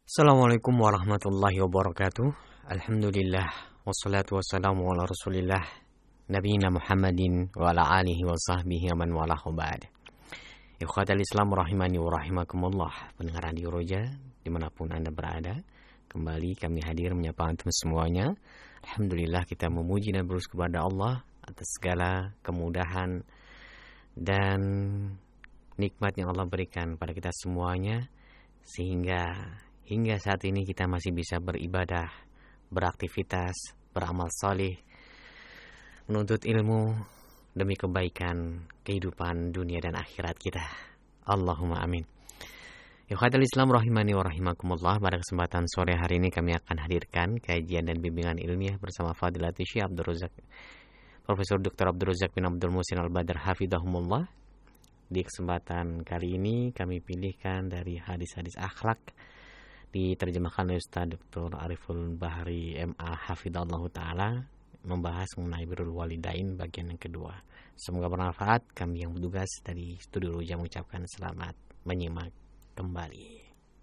Assalamualaikum warahmatullahi wabarakatuh. Alhamdulillah wassalatu wassalamu ala Rasulillah nabiyina Muhammadin wa ala alihi wa sahbihi man walah ba'd. Ikhwatal Islam rahimani wa rahimakumullah. Pendengar Radio Roja dimanapun Anda berada, kembali kami hadir menyapa antum semuanya. Alhamdulillah kita memuji dan bersyukur kepada Allah atas segala kemudahan dan nikmat yang Allah berikan pada kita semuanya, sehingga hingga saat ini kita masih bisa beribadah, beraktivitas, beramal saleh, menuntut ilmu demi kebaikan kehidupan dunia dan akhirat kita. Allahumma amin. Ikhwatul Islam rahimani wa rahimakumullah. Pada kesempatan sore hari ini kami akan hadirkan kajian dan bimbingan ilmiah bersama Fadilatul Syekh Abdul Razak, Profesor Dr. Abdul Razak bin Abdul Muhsin Al-Badr hafizahumullah. Di kesempatan kali ini kami pilihkan dari hadis-hadis akhlak diterjemahkan oleh Ustaz Dr. Ariful Bahri MA hafizallahu taala, membahas mengenai birrul walidain bagian yang kedua. Semoga bermanfaat. Kami yang bertugas dari Studio Roja mengucapkan selamat menyimak kembali.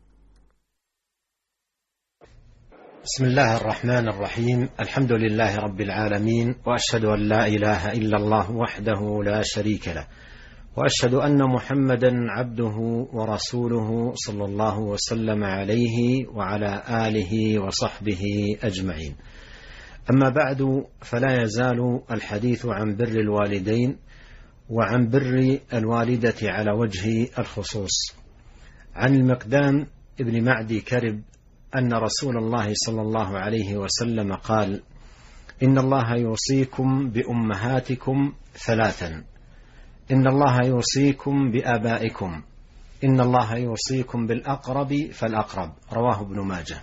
Bismillahirrahmanirrahim. Alhamdulillahirabbil alamin wa asyhadu an la ilaha illallah wahdahu la syarika lah. وأشهد أن محمدا عبده ورسوله صلى الله وسلم عليه وعلى آله وصحبه أجمعين. أما بعد، فلا يزال الحديث عن بر الوالدين وعن بر الوالدة على وجه الخصوص. عن المقدام ابن معدي كرب أن رسول الله صلى الله عليه وسلم قال: إن الله يوصيكم بأمهاتكم ثلاثا، إن الله يوصيكم بآبائكم، إن الله يوصيكم بالأقرب فالأقرب. رواه ابن ماجه.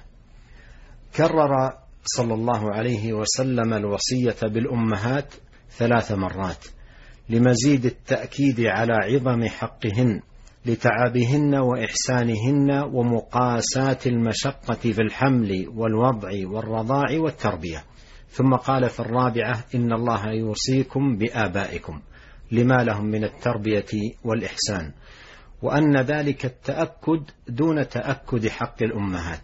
كرر صلى الله عليه وسلم الوصية بالأمهات 3 مرات لمزيد التأكيد على عظم حقهن، لتعبهن وإحسانهن ومقاساة المشقة في الحمل والوضع والرضاع والتربية. ثم قال في الرابعة: إن الله يوصيكم بآبائكم لما لهم من التربية والإحسان، وأن ذلك التأكد دون تأكد حق الأمهات.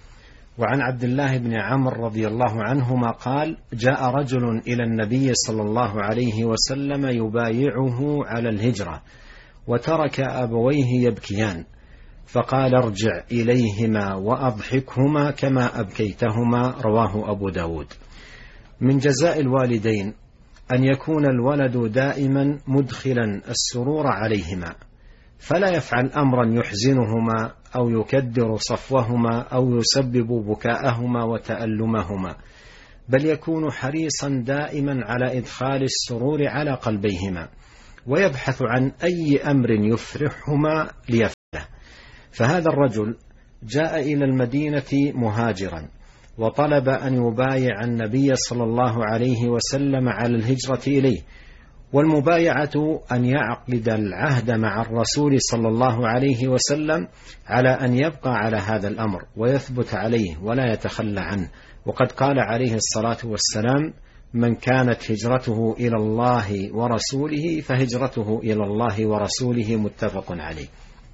وعن عبد الله بن عمرو رضي الله عنهما قال: جاء رجل إلى النبي صلى الله عليه وسلم يبايعه على الهجرة، وترك أبويه يبكيان، فقال: ارجع إليهما وأضحكهما كما أبكيتهما. رواه أبو داود. من جزاء الوالدين أن يكون الولد دائما مدخلا السرور عليهما، فلا يفعل أمرا يحزنهما أو يكدر صفوهما أو يسبب بكاءهما وتألمهما، بل يكون حريصا دائما على إدخال السرور على قلبيهما، ويبحث عن أي أمر يفرحهما ليفعله. فهذا الرجل جاء إلى المدينة مهاجرا، وطلب أن يبايع النبي صلى الله عليه وسلم على الهجرة إليه، والمبايعة أن يعقد العهد مع الرسول صلى الله عليه وسلم على أن يبقى على هذا الأمر ويثبت عليه ولا يتخلى عنه. وقد قال عليه الصلاة والسلام: من كانت هجرته إلى الله ورسوله فهجرته إلى الله ورسوله. متفق عليه.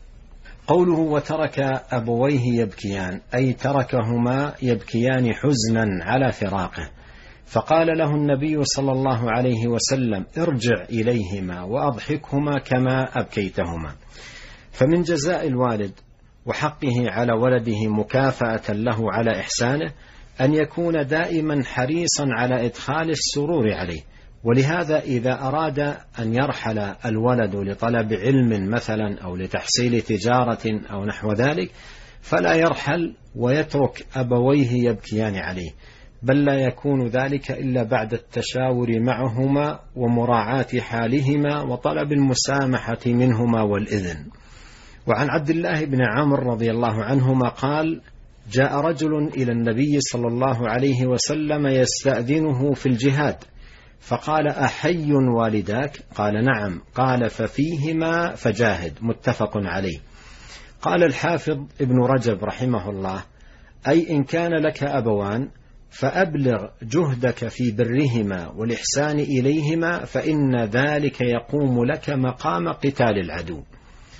قوله وترك أبويه يبكيان، أي تركهما يبكيان حزنا على فراقه، فقال له النبي صلى الله عليه وسلم: ارجع إليهما وأضحكهما كما أبكيتهما. فمن جزاء الوالد وحقه على ولده مكافأة له على إحسانه أن يكون دائما حريصا على إدخال السرور عليه. ولهذا إذا أراد أن يرحل الولد لطلب علم مثلا أو لتحصيل تجارة أو نحو ذلك، فلا يرحل ويترك أبويه يبكيان عليه، بل لا يكون ذلك إلا بعد التشاور معهما ومراعاة حالهما وطلب المسامحة منهما والإذن. وعن عبد الله بن عمرو رضي الله عنهما قال: جاء رجل إلى النبي صلى الله عليه وسلم يستأذنه في الجهاد، فقال: أحي والداك؟ قال: نعم. قال: ففيهما فجاهد. متفق عليه. قال الحافظ ابن رجب رحمه الله: أي إن كان لك أبوان فأبلغ جهدك في برهما والإحسان إليهما، فإن ذلك يقوم لك مقام قتال العدو.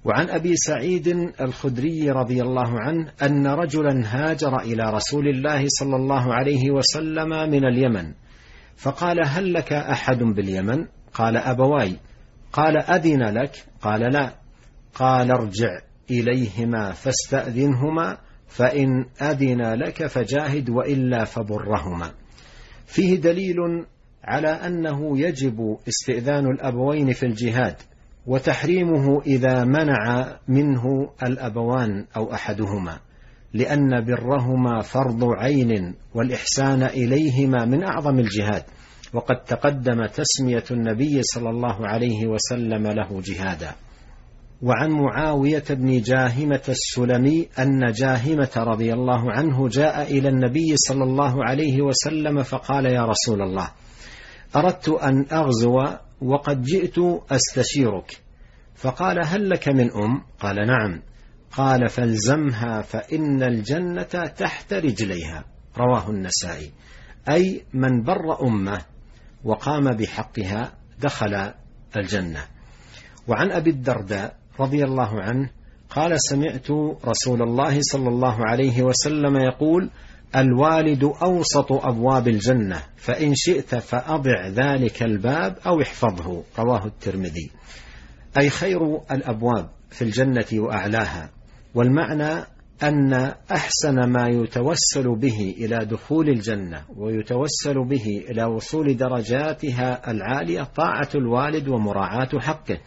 وعن أبي سعيد الخدري رضي الله عنه أن رجلا هاجر إلى رسول الله صلى الله عليه وسلم من اليمن، فقال: هل لك أحد باليمن؟ قال: أبواي. قال: أذن لك؟ قال: لا. قال: ارجع إليهما فاستأذنهما، فإن أذن لك فجاهد، وإلا فبرهما. فيه دليل على أنه يجب استئذان الأبوين في الجهاد، وتحريمه إذا منع منه الأبوان أو أحدهما، لأن برهما فرض عين، والإحسان إليهما من أعظم الجهاد، وقد تقدم تسمية النبي صلى الله عليه وسلم له جهادا. وعن معاوية بن جاهمة السلمي أن جاهمة رضي الله عنه جاء إلى النبي صلى الله عليه وسلم فقال: يا رسول الله، أردت أن أغزو وقد جئت أستشيرك. فقال: هل لك من أم؟ قال: نعم. قال: فالزمها فإن الجنة تحت رجليها. رواه النسائي. أي من بر أمه وقام بحقها دخل الجنة. وعن أبي الدرداء رضي الله عنه قال: سمعت رسول الله صلى الله عليه وسلم يقول: الوالد أوسط أبواب الجنة، فإن شئت فأضع ذلك الباب أو احفظه. رواه الترمذي. أي خير الأبواب في الجنة وأعلاها. والمعنى أن أحسن ما يتوسل به إلى دخول الجنة ويتوسل به إلى وصول درجاتها العالية طاعة الوالد ومراعاة حقه.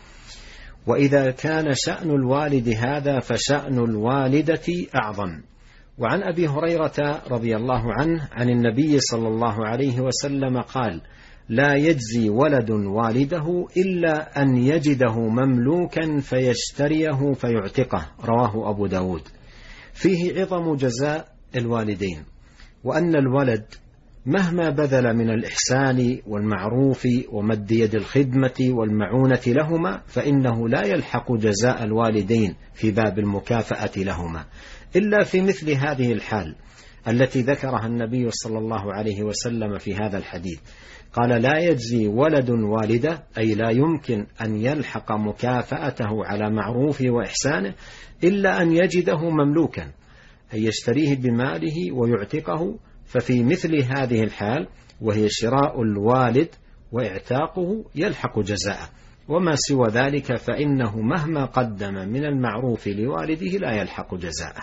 وإذا كان شأن الوالد هذا فشأن الوالدة أعظم. وعن أبي هريرة رضي الله عنه عن النبي صلى الله عليه وسلم قال: لا يجزي ولد والده إلا أن يجده مملوكا فيشتريه فيعتقه. رواه أبو داود. فيه عظم جزاء الوالدين، وأن الولد مهما بذل من الإحسان والمعروف ومد يد الخدمة والمعونة لهما، فإنه لا يلحق جزاء الوالدين في باب المكافأة لهما إلا في مثل هذه الحال التي ذكرها النبي صلى الله عليه وسلم في هذا الحديث. قال: لا يجزي ولد والده، أي لا يمكن أن يلحق مكافأته على معروفه وإحسانه إلا أن يجده مملوكا، أي يشتريه بماله ويعتقه. ففي مثل هذه الحال وهي شراء الوالد واعتاقه يلحق جزاءه، وما سوى ذلك فإنه مهما قدم من المعروف لوالده لا يلحق جزاءه.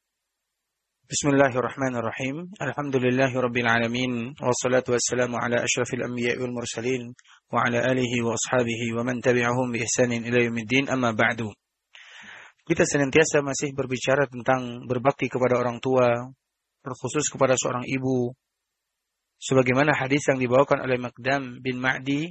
بسم الله الرحمن الرحيم. الحمد لله رب العالمين، والصلاة والسلام على أشرف الأنبياء والمرسلين وعلى آله وأصحابه ومن تبعهم بإحسان إلى يوم الدين. Amma ba'du. Kita senantiasa masih berbicara tentang berbakti kepada orang tua, terkhusus kepada seorang ibu, sebagaimana hadis yang dibawakan oleh Miqdam bin Ma'di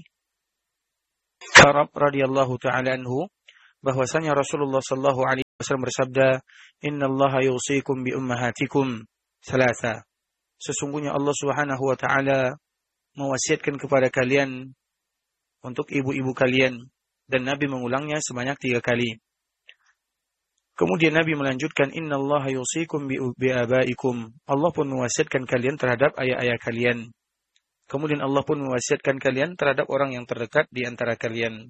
Karab radhiyallahu ta'ala anhu, bahwasanya Rasulullah sallallahu alaihi wasallam bersabda, innallaha yusikum bi ummahatikum salasa. Sesungguhnya Allah Subhanahu wa taala mewasiatkan kepada kalian untuk ibu-ibu kalian, dan Nabi mengulangnya sebanyak 3 kali. Kemudian Nabi melanjutkan, innallaha yusikum bi abaikum. Allah pun mewasiatkan kalian terhadap ayah-ayah kalian. Kemudian Allah pun mewasiatkan kalian terhadap orang yang terdekat di antara kalian.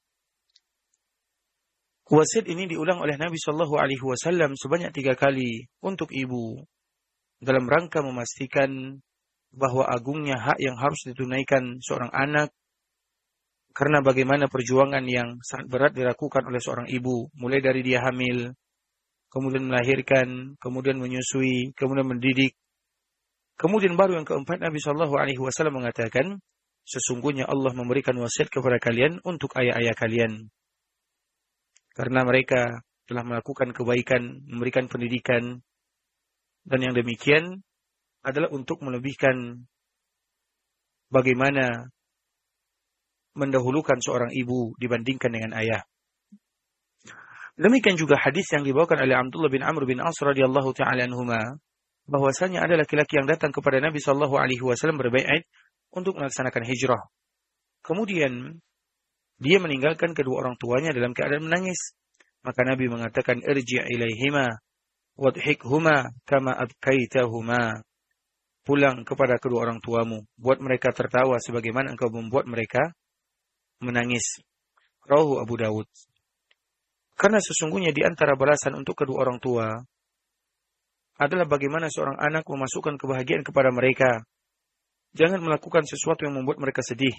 Wasiat ini diulang oleh Nabi Shallallahu Alaihi Wasallam sebanyak 3 kali untuk ibu, dalam rangka memastikan bahwa agungnya hak yang harus ditunaikan seorang anak, karena bagaimana perjuangan yang sangat berat dilakukan oleh seorang ibu, mulai dari dia hamil, kemudian melahirkan, kemudian menyusui, kemudian mendidik. Kemudian baru yang keempat, Nabi Shallallahu Alaihi Wasallam mengatakan, sesungguhnya Allah memberikan wasiat kepada kalian untuk ayah-ayah kalian, karena mereka telah melakukan kebaikan, memberikan pendidikan, dan yang demikian adalah untuk melebihkan bagaimana mendahulukan seorang ibu dibandingkan dengan ayah. Demikian juga hadis yang dibawakan oleh Abdullah bin Amr bin As radhiyallahu ta'ala anhuma, bahwasanya ada laki-laki yang datang kepada Nabi sallallahu alaihi wasallam berbaiat untuk melaksanakan hijrah. Kemudian dia meninggalkan kedua orang tuanya dalam keadaan menangis. Maka Nabi mengatakan, irji' ilaihima wadhikhuma kama abkaitahuma. Pulang kepada kedua orang tuamu, buat mereka tertawa sebagaimana engkau membuat mereka menangis. Rawahu Abu Dawud. Karena sesungguhnya di antara balasan untuk kedua orang tua adalah bagaimana seorang anak memasukkan kebahagiaan kepada mereka. Jangan melakukan sesuatu yang membuat mereka sedih,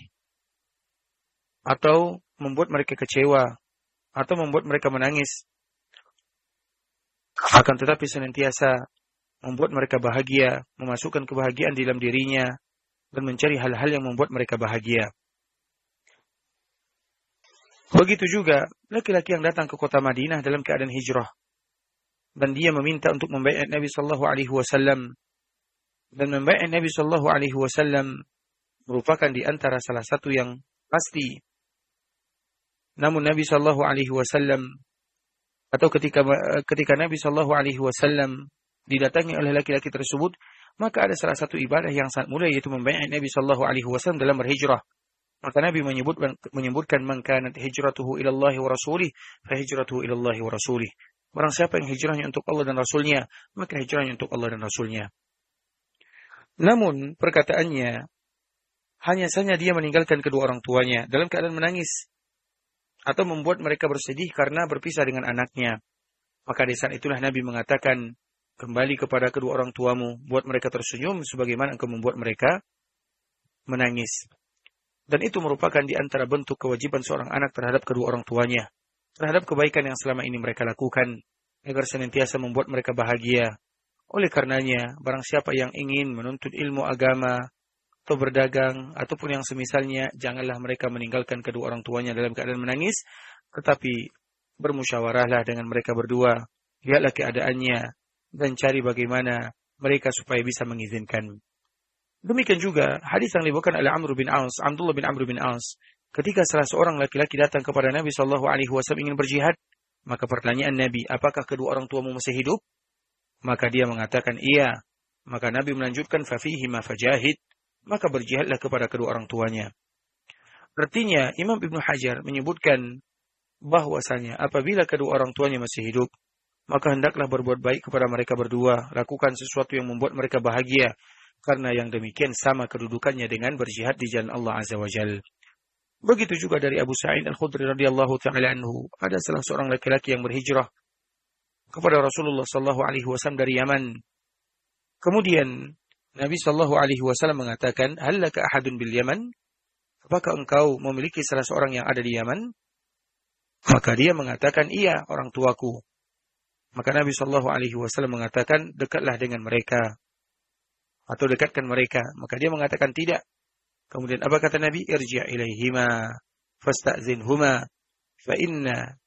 atau membuat mereka kecewa, atau membuat mereka menangis. Akan tetapi senantiasa membuat mereka bahagia, memasukkan kebahagiaan di dalam dirinya, dan mencari hal-hal yang membuat mereka bahagia. Begitu juga laki-laki yang datang ke kota Madinah dalam keadaan hijrah, dan dia meminta untuk membaiat Nabi sallallahu alaihi wasallam, dan membaiat Nabi sallallahu alaihi wasallam merupakan di antara salah satu yang pasti. Namun Nabi sallallahu alaihi wasallam, atau ketika Nabi sallallahu alaihi wasallam didatangi oleh laki-laki tersebut, maka ada salah satu ibadah yang sangat mulia, yaitu membaiat Nabi sallallahu alaihi wasallam dalam berhijrah. Maka Nabi menyebutkan man kanat hijratuhu ila Allah wa rasulih fa hijratuhu ila Allah wa rasulih. Barang siapa yang hijrahnya untuk Allah dan Rasulnya, maka hijrahnya untuk Allah dan Rasulnya. Namun perkataannya, hanya saja dia meninggalkan kedua orang tuanya dalam keadaan menangis, atau membuat mereka bersedih karena berpisah dengan anaknya. Maka di saat itulah Nabi mengatakan, kembali kepada kedua orang tuamu, buat mereka tersenyum sebagaimana engkau membuat mereka menangis. Dan itu merupakan di antara bentuk kewajiban seorang anak terhadap kedua orang tuanya, terhadap kebaikan yang selama ini mereka lakukan, agar senantiasa membuat mereka bahagia. Oleh karenanya, barang siapa yang ingin menuntut ilmu agama, atau berdagang, ataupun yang semisalnya, janganlah mereka meninggalkan kedua orang tuanya dalam keadaan menangis, tetapi bermusyawarahlah dengan mereka berdua, lihatlah keadaannya, dan cari bagaimana mereka supaya bisa mengizinkan. Demikian juga hadis yang dibawakan oleh Abdullah bin Amr bin Aus, ketika salah seorang laki-laki datang kepada Nabi sallallahu alaihi wasallam ingin berjihad, maka pertanyaan Nabi, apakah kedua orang tuamu masih hidup? Maka dia mengatakan iya. Maka Nabi melanjutkan, fa fihi ma fajahid, maka berjihadlah kepada kedua orang tuanya. Artinya Imam Ibnu Hajar menyebutkan bahwasanya apabila kedua orang tuanya masih hidup, maka hendaklah berbuat baik kepada mereka berdua, lakukan sesuatu yang membuat mereka bahagia. Karena yang demikian sama kedudukannya dengan berjihad di jalan Allah Azza wa Jalla. Begitu juga dari Abu Sa'id Al-Khudri radhiyallahu ta'ala anhu, ada salah seorang laki-laki yang berhijrah kepada Rasulullah sallallahu alaihi wasallam dari Yaman. Kemudian Nabi sallallahu alaihi wasallam mengatakan, "Hal laka ahadun bil Yaman?" Apakah engkau memiliki salah seorang yang ada di Yaman? Maka dia mengatakan, "Iya, orang tuaku." Maka Nabi sallallahu alaihi wasallam mengatakan, "Dekatlah dengan mereka." Atau dekatkan mereka. Maka dia mengatakan tidak. Kemudian apa kata Nabi? Irji' ilaihima fasta'zinhuma fa in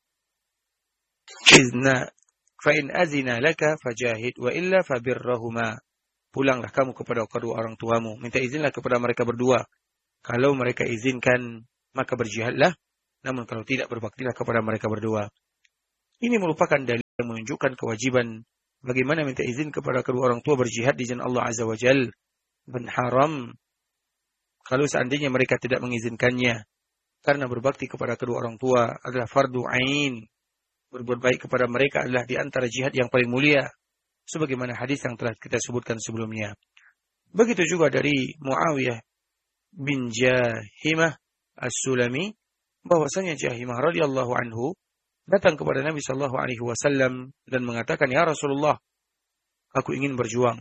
azina laka fajahid wa illa fabirrahuma. Pulanglah kamu kepada kedua orang tuamu, minta izinlah kepada mereka berdua. Kalau mereka izinkan, maka berjihadlah. Namun kalau tidak, berbaktilah kepada mereka berdua. Ini merupakan dalil yang menunjukkan kewajiban bagaimana minta izin kepada kedua orang tua berjihad di jalan Allah Azza wa Jalla. Dan haram kalau seandainya mereka tidak mengizinkannya. Karena berbakti kepada kedua orang tua adalah fardu ain. Berbuat baik kepada mereka adalah di antara jihad yang paling mulia. Sebagaimana hadis yang telah kita sebutkan sebelumnya. Begitu juga dari Muawiyah bin Jahimah As-Sulami, bahwasanya Jahimah radhiyallahu anhu datang kepada Nabi sallallahu alaihi wasallam dan mengatakan, "Ya Rasulullah, aku ingin berjuang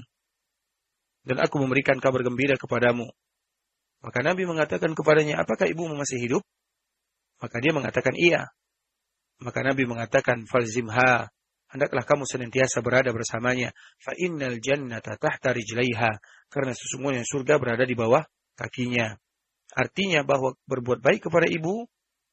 dan aku memberikan kabar gembira kepadamu." Maka Nabi mengatakan kepadanya, "Apakah ibumu masih hidup?" Maka dia mengatakan, "Iya." Maka Nabi mengatakan, "Falzimha, hendaklah kamu senantiasa berada bersamanya. Fa innal jannata tahta rijlaiha, karena sesungguhnya surga berada di bawah kakinya." Artinya bahwa berbuat baik kepada ibu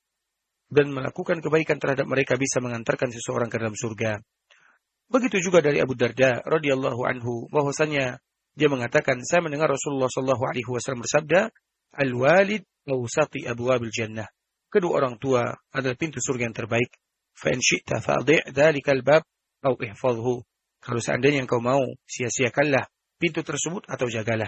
dan melakukan kebaikan terhadap mereka bisa mengantarkan seseorang ke dalam surga. Begitu juga dari Abu Darda radhiyallahu anhu, bahwasanya dia mengatakan, saya mendengar Rasulullah sallallahu alaihi wasallam bersabda, "Al-walid awsati abwabil jannah." Kedua orang tua adalah pintu surga yang terbaik. Fa in syi'ta fadhi' dzalikal bab aw ihfazhu. Kalau seandainya engkau mau, sia-siakanlah pintu tersebut atau jagalah.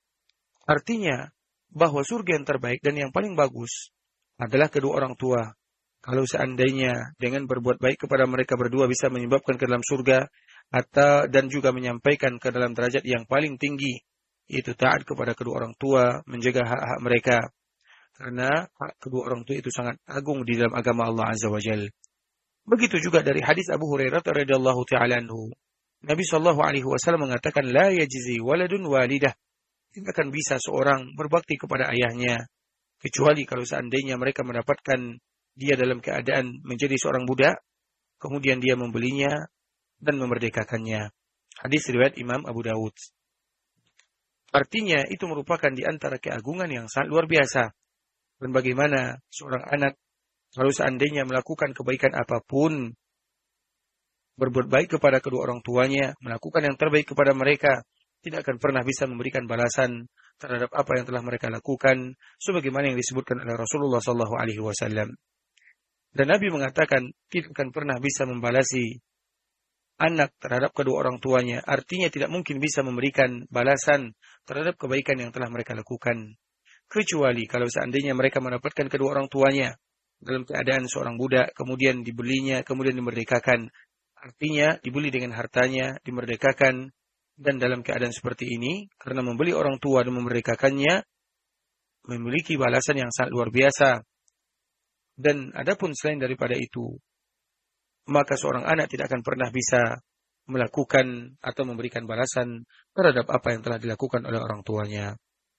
Artinya bahwa surga yang terbaik dan yang paling bagus adalah kedua orang tua. Kalau seandainya dengan berbuat baik kepada mereka berdua bisa menyebabkan ke dalam surga, atau dan juga menyampaikan ke dalam derajat yang paling tinggi, yaitu taat kepada kedua orang tua, menjaga hak-hak mereka. Karena hak kedua orang tua itu sangat agung di dalam agama Allah Azza wa Jalla. Begitu juga dari hadis Abu Hurairah radhiyallahu taala anhu. Nabi sallallahu alaihi wasallam mengatakan la yajzi waladun walidah. Tidak akan bisa seorang berbakti kepada ayahnya kecuali kalau seandainya mereka mendapatkan dia dalam keadaan menjadi seorang budak, kemudian dia membelinya dan memerdekakannya. Hadis riwayat Imam Abu Dawud. Artinya itu merupakan di antara keagungan yang sangat luar biasa. Dan bagaimana seorang anak kalau seandainya melakukan kebaikan apapun, berbuat baik kepada kedua orang tuanya, melakukan yang terbaik kepada mereka, tidak akan pernah bisa memberikan balasan terhadap apa yang telah mereka lakukan, sebagaimana yang disebutkan oleh Rasulullah SAW. Dan Nabi mengatakan tidak akan pernah bisa membalasi anak terhadap kedua orang tuanya. Artinya tidak mungkin bisa memberikan balasan terhadap kebaikan yang telah mereka lakukan, kecuali kalau seandainya mereka mendapatkan kedua orang tuanya dalam keadaan seorang budak, kemudian dibelinya, kemudian dimerdekakan. Artinya dibeli dengan hartanya, dimerdekakan. Dan dalam keadaan seperti ini, karena membeli orang tua dan memerdekakannya, memiliki balasan yang sangat luar biasa. Dan adapun selain daripada itu, maka seorang anak tidak akan pernah bisa melakukan atau memberikan balasan terhadap apa yang telah dilakukan oleh orang tuanya.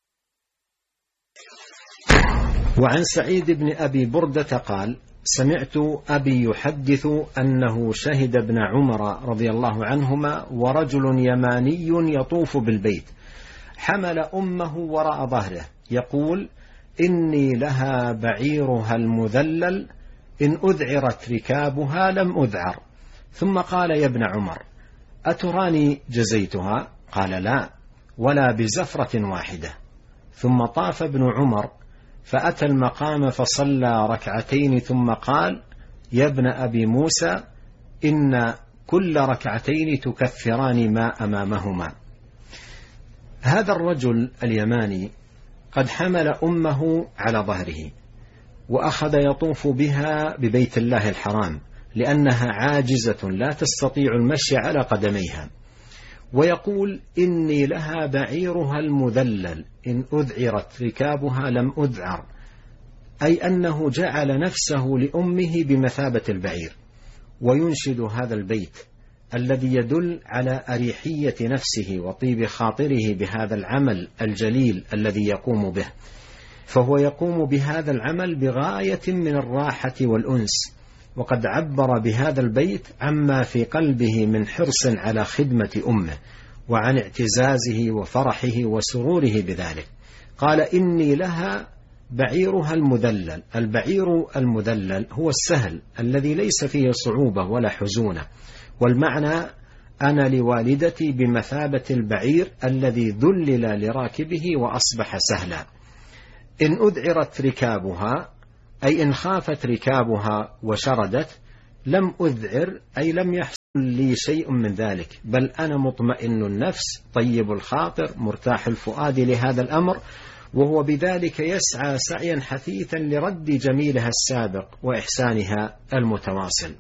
وعن سعيد بن أبي بردة قال: سمعت أبي يحدث أنه شهد ابن عمر رضي الله عنهما ورجل يماني يطوف بالبيت حمل أمه وراء ظهره يقول: إني لها بعيرها المذلل إن أذعرت ركابها لم أذعر. ثم قال: يا ابن عمر أتراني جزيتها؟ قال: لا، ولا بزفرة واحدة. ثم طاف ابن عمر فأتى المقام فصلى ركعتين ثم قال: يا ابن أبي موسى إن كل ركعتين تكفران ما أمامهما. هذا الرجل اليماني قد حمل أمه على ظهره وأخذ يطوف بها ببيت الله الحرام لأنها عاجزة لا تستطيع المشي على قدميها، ويقول: إني لها بعيرها المذلل إن أذعرت ركابها لم أذعر، أي أنه جعل نفسه لأمه بمثابة البعير، وينشد هذا البيت الذي يدل على أريحية نفسه وطيب خاطره بهذا العمل الجليل الذي يقوم به، فهو يقوم بهذا العمل بغاية من الراحة والأنس، وقد عبر بهذا البيت عما في قلبه من حرص على خدمة أمه وعن اعتزازه وفرحه وسروره بذلك. قال: إني لها بعيرها المذلل. البعير المذلل هو السهل الذي ليس فيه صعوبة ولا حزونة، والمعنى أنا لوالدتي بمثابة البعير الذي ذلل لراكبه وأصبح سهلا. إن أذعرت ركابها أي إن خافت ركابها وشردت، لم أذعر أي لم يحصل لي شيء من ذلك، بل أنا مطمئن النفس طيب الخاطر مرتاح الفؤاد لهذا الأمر، وهو بذلك يسعى سعيا حثيثا لرد جميلها السابق وإحسانها المتواصل.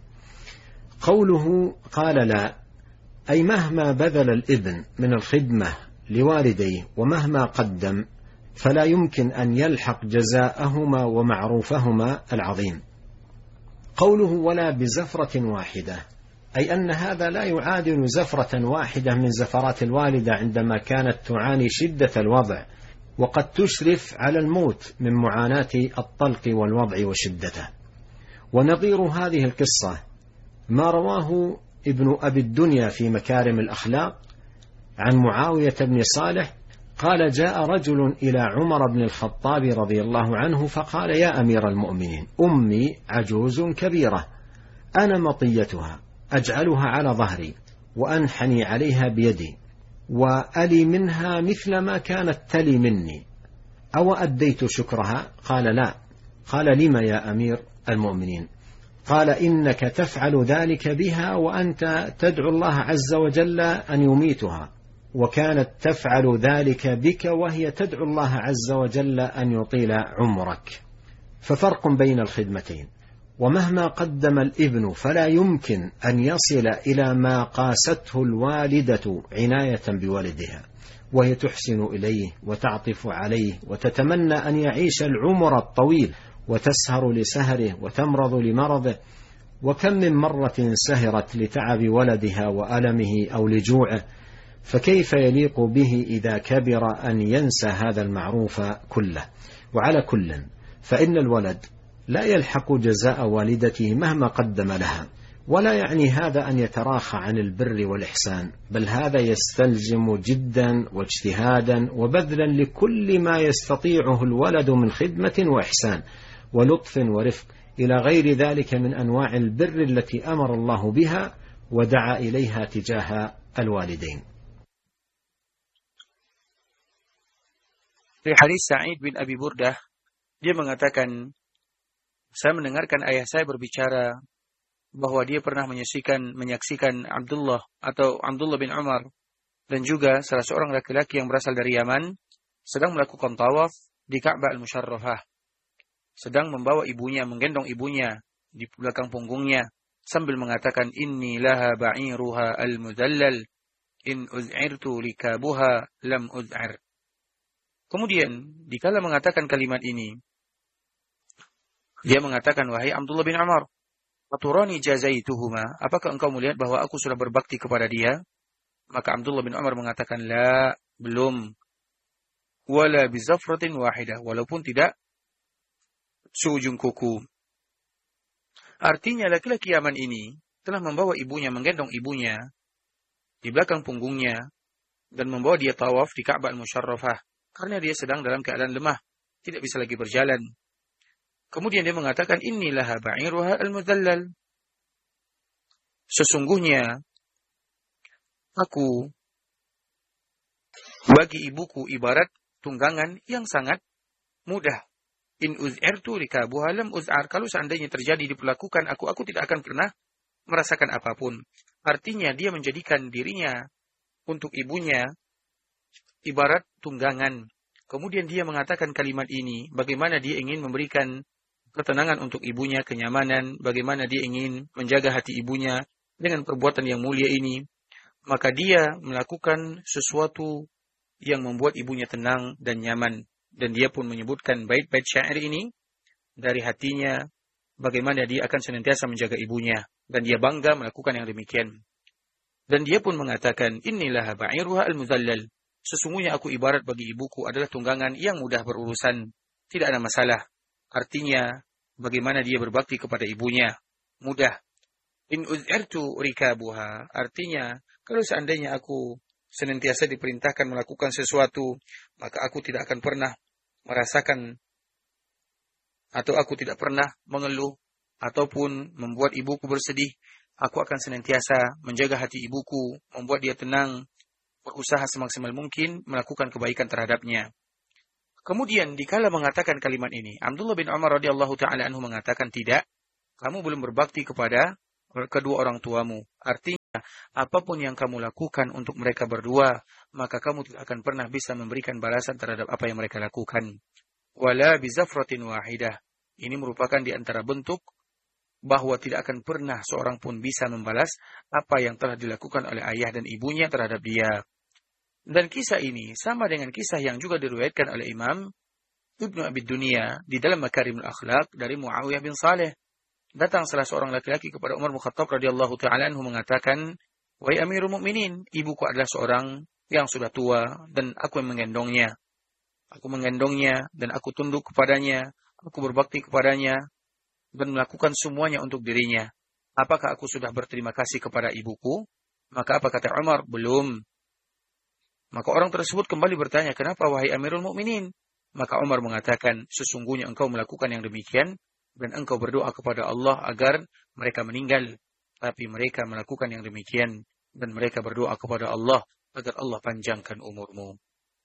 قوله قال: لا، أي مهما بذل الابن من الخدمة لوالديه ومهما قدم فلا يمكن أن يلحق جزاءهما ومعروفهما العظيم. قوله ولا بزفرة واحدة، أي أن هذا لا يعادل زفرة واحدة من زفرات الوالدة عندما كانت تعاني شدة الوضع، وقد تشرف على الموت من معاناة الطلق والوضع وشدته. ونظير هذه القصة ما رواه ابن أبي الدنيا في مكارم الأخلاق عن معاوية بن صالح قال: جاء رجل إلى عمر بن الخطاب رضي الله عنه فقال: يا أمير المؤمنين، أمي عجوز كبيرة، أنا مطيتها، أجعلها على ظهري وأنحني عليها بيدي، وألي منها مثل ما كانت تلي مني، أو أديت شكرها؟ قال: لا. قال: لما يا أمير المؤمنين؟ قال: إنك تفعل ذلك بها وأنت تدعو الله عز وجل أن يميتها، وكانت تفعل ذلك بك وهي تدعو الله عز وجل أن يطيل عمرك. ففرق بين الخدمتين، ومهما قدم الابن فلا يمكن أن يصل إلى ما قاسته الوالدة عناية بولدها، وهي تحسن إليه وتعطف عليه وتتمنى أن يعيش العمر الطويل، وتسهر لسهره وتمرض لمرضه، وكم من مرة سهرت لتعب ولدها وألمه أو لجوعه، فكيف يليق به إذا كبر أن ينسى هذا المعروف كله؟ وعلى كل فإن الولد لا يلحق جزاء والدته مهما قدم لها، ولا يعني هذا أن يتراخى عن البر والإحسان، بل هذا يستلزم جدا واجتهادا وبذلا لكل ما يستطيعه الولد من خدمة وإحسان ولطف ورفق إلى غير ذلك من أنواع البر التي أمر الله بها ودعا إليها تجاه الوالدين. Dari hadis Sa'id bin Abi Burdah, dia mengatakan, saya mendengarkan ayah saya berbicara bahwa dia pernah menyaksikan Abdullah bin Umar dan juga salah seorang laki-laki yang berasal dari Yaman sedang melakukan tawaf di Ka'bah al-Musharrafah, sedang membawa ibunya, menggendong ibunya di belakang punggungnya sambil mengatakan, inni laha ba'iruha al-mudallal in uz'irtu likabuha lam uz'ir. Kemudian dikala mengatakan kalimat ini, dia mengatakan, wahai Abdullah bin Umar, aturani jazaituhuma, apakah engkau melihat bahwa aku sudah berbakti kepada dia? Maka Abdullah bin Umar mengatakan, la, belum. Wala bizafratin wahidah, walaupun tidak seujung kuku. Artinya laki-laki Yaman ini telah membawa ibunya, menggendong ibunya di belakang punggungnya dan membawa dia tawaf di Ka'bah al-Musharrafah karena dia sedang dalam keadaan lemah, tidak bisa lagi berjalan. Kemudian dia mengatakan, innilaha ba'iruha al-mudallal. Sesungguhnya aku bagi ibuku ibarat tunggangan yang sangat mudah. In uz'irtu likabuha lam uz'ar. Kalau seandainya terjadi diperlakukan aku tidak akan pernah merasakan apapun. Artinya dia menjadikan dirinya untuk ibunya ibarat tunggangan. Kemudian dia mengatakan kalimat ini, bagaimana dia ingin memberikan ketenangan untuk ibunya, kenyamanan, bagaimana dia ingin menjaga hati ibunya dengan perbuatan yang mulia ini. Maka dia melakukan sesuatu yang membuat ibunya tenang dan nyaman. Dan dia pun menyebutkan bait-bait syair ini dari hatinya, bagaimana dia akan senantiasa menjaga ibunya. Dan dia bangga melakukan yang demikian. Dan dia pun mengatakan, innilaha ba'iruha al-mudallal. Sesungguhnya aku ibarat bagi ibuku adalah tunggangan yang mudah berurusan. Tidak ada masalah. Artinya, bagaimana dia berbakti kepada ibunya. Mudah. In uz'irtu rikabuha. Artinya, kalau seandainya aku senantiasa diperintahkan melakukan sesuatu, maka aku tidak akan pernah merasakan atau aku tidak pernah mengeluh ataupun membuat ibuku bersedih. Aku akan senantiasa menjaga hati ibuku, membuat dia tenang, berusaha semaksimal mungkin melakukan kebaikan terhadapnya. Kemudian dikala mengatakan kalimat ini, Abdullah bin Umar radhiyallahu taala anhu mengatakan, tidak, kamu belum berbakti kepada kedua orang tuamu. Artinya, apapun yang kamu lakukan untuk mereka berdua, maka kamu tidak akan pernah bisa memberikan balasan terhadap apa yang mereka lakukan. Wala bizafratin wahidah. Ini merupakan di antara bentuk bahwa tidak akan pernah seorang pun bisa membalas apa yang telah dilakukan oleh ayah dan ibunya terhadap dia. Dan kisah ini sama dengan kisah yang juga diriwayatkan oleh Imam Ibnu Abi Dunya di dalam Makarimul Akhlaq dari Muawiyah bin Saleh. Datang salah seorang laki-laki kepada Umar bin Khattab radhiyallahu ta'ala anhu mengatakan, wahai Amirul Mukminin, ibuku adalah seorang yang sudah tua dan aku yang menggendongnya. Aku menggendongnya dan aku tunduk kepadanya, aku berbakti kepadanya dan melakukan semuanya untuk dirinya. Apakah aku sudah berterima kasih kepada ibuku? Maka apa kata Umar? Belum. Maka orang tersebut kembali bertanya, kenapa wahai Amirul Mukminin? Maka Umar mengatakan, sesungguhnya engkau melakukan yang demikian dan engkau berdoa kepada Allah agar mereka meninggal. Tapi mereka melakukan yang demikian dan mereka berdoa kepada Allah agar Allah panjangkan umurmu.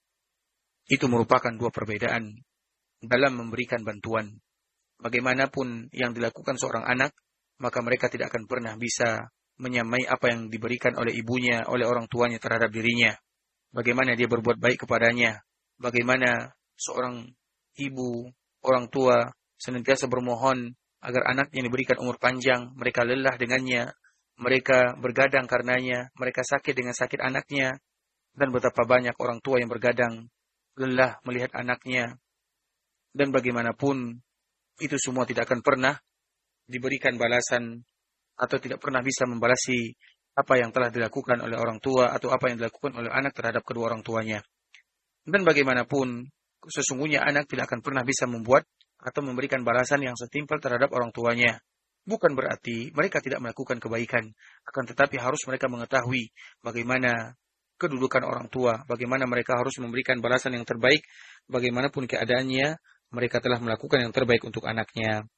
Itu merupakan dua perbedaan dalam memberikan bantuan. Bagaimanapun yang dilakukan seorang anak, maka mereka tidak akan pernah bisa menyamai apa yang diberikan oleh ibunya, oleh orang tuanya terhadap dirinya. Bagaimana dia berbuat baik kepadanya, bagaimana seorang ibu, orang tua senantiasa bermohon agar anaknya diberikan umur panjang, mereka lelah dengannya, mereka bergadang karenanya, mereka sakit dengan sakit anaknya, dan betapa banyak orang tua yang bergadang, lelah melihat anaknya, dan bagaimanapun itu semua tidak akan pernah diberikan balasan atau tidak pernah bisa membalasi apa yang telah dilakukan oleh orang tua atau apa yang dilakukan oleh anak terhadap kedua orang tuanya. Dan bagaimanapun, sesungguhnya anak tidak akan pernah bisa membuat atau memberikan balasan yang setimpal terhadap orang tuanya. Bukan berarti mereka tidak melakukan kebaikan, akan tetapi harus mereka mengetahui bagaimana kedudukan orang tua, bagaimana mereka harus memberikan balasan yang terbaik, bagaimanapun keadaannya, mereka telah melakukan yang terbaik untuk anaknya.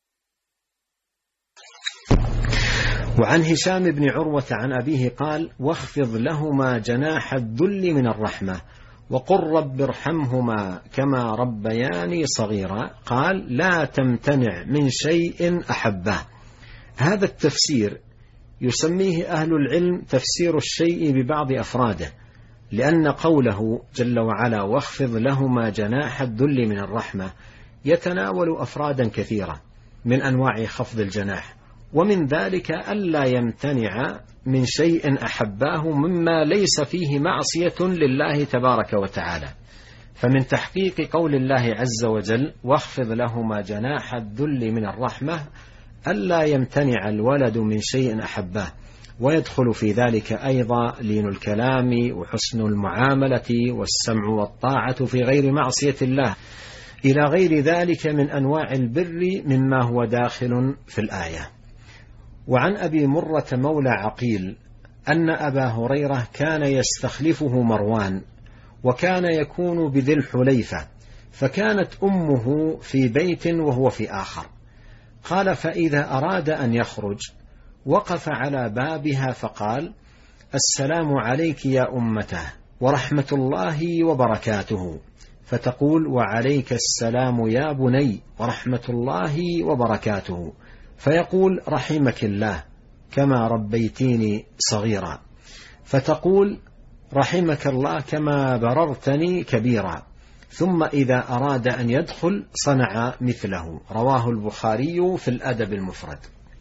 وعن هشام بن عروة عن أبيه قال: واخفض لهما جناح الذل من الرحمة وقل رب ارحمهما كما ربياني صغيرا. قال: لا تمتنع من شيء أحبه. هذا التفسير يسميه أهل العلم تفسير الشيء ببعض أفراده، لأن قوله جل وعلا واخفض لهما جناح الذل من الرحمة يتناول أفرادا كثيرة من أنواع خفض الجناح، ومن ذلك ألا يمتنع من شيء أحباه مما ليس فيه معصية لله تبارك وتعالى. فمن تحقيق قول الله عز وجل واخفض لهما جناح الذل من الرحمة ألا يمتنع الولد من شيء أحباه، ويدخل في ذلك أيضا لين الكلام وحسن المعاملة والسمع والطاعة في غير معصية الله، إلى غير ذلك من أنواع البر مما هو داخل في الآية. وعن أبي مرة مولى عقيل أن أبا هريرة كان يستخلفه مروان، وكان يكون بذي الحليفة، فكانت أمه في بيت وهو في آخر. قال: فإذا أراد أن يخرج وقف على بابها فقال: السلام عليك يا أمته ورحمة الله وبركاته، فتقول: وعليك السلام يا بني ورحمة الله وبركاته، فيقول: رحمك الله كما ربيتيني صغيرا، فتقول: رحمك الله كما بررتني كبيرا. ثم إذا أراد أن يدخل صنع مثله. رواه البخاري في الأدب المفرد.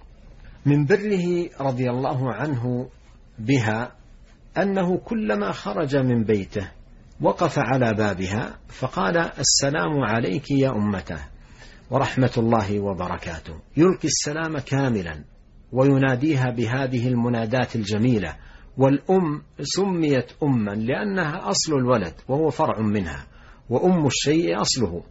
من بره رضي الله عنه بها أنه كلما خرج من بيته وقف على بابها فقال: السلام عليك يا أمته ورحمة الله وبركاته، يلقي السلام كاملا ويناديها بهذه المنادات الجميلة. والأم سميت أما لأنها أصل الولد وهو فرع منها، وأم الشيء أصله.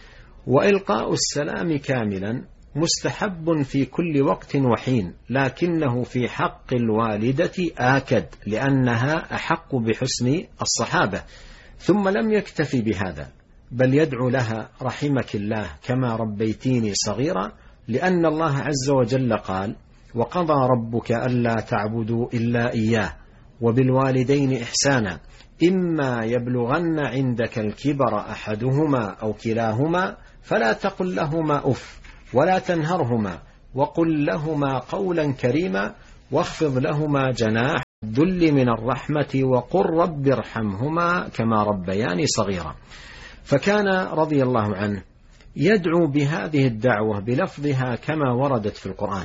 وإلقاء السلام كاملا مستحب في كل وقت وحين، لكنه في حق الوالدة آكد لأنها أحق بحسن الصحابة. ثم لم يكتفي بهذا، بل يدعو لها: رحمك الله كما ربيتيني صغيرا، لأن الله عز وجل قال: وقضى ربك ألا تعبدوا إلا إياه وبالوالدين إحسانا، إما يبلغن عندك الكبر أحدهما أو كلاهما فلا تقل لهما أف ولا تنهرهما وقل لهما قولا كريما واخفض لهما جناح الذل من الرحمة وقل رب ارحمهما كما ربياني صغيرا. فكان رضي الله عنه يدعو بهذه الدعوة بلفظها كما وردت في القرآن،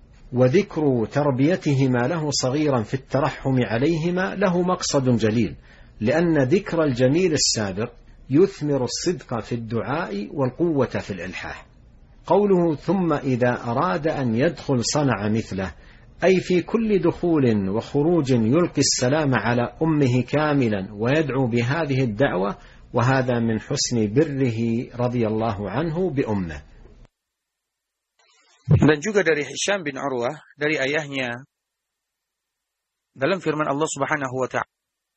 وذكر تربيتهما له صغيرا في الترحم عليهما له مقصد جليل، لأن ذكر الجميل السابق يثمر الصدق في الدعاء والقوة في الإلحاح. قوله ثم إذا أراد أن يدخل صنع مثله، أي في كل دخول وخروج يلقي السلام على أمه كاملا ويدعو بهذه الدعوة، وهذا من حسن بره رضي الله عنه بأمه. Dan juga dari Hisham bin Urwah dari ayahnya dalam firman Allah Subhanahu wa ta'ala,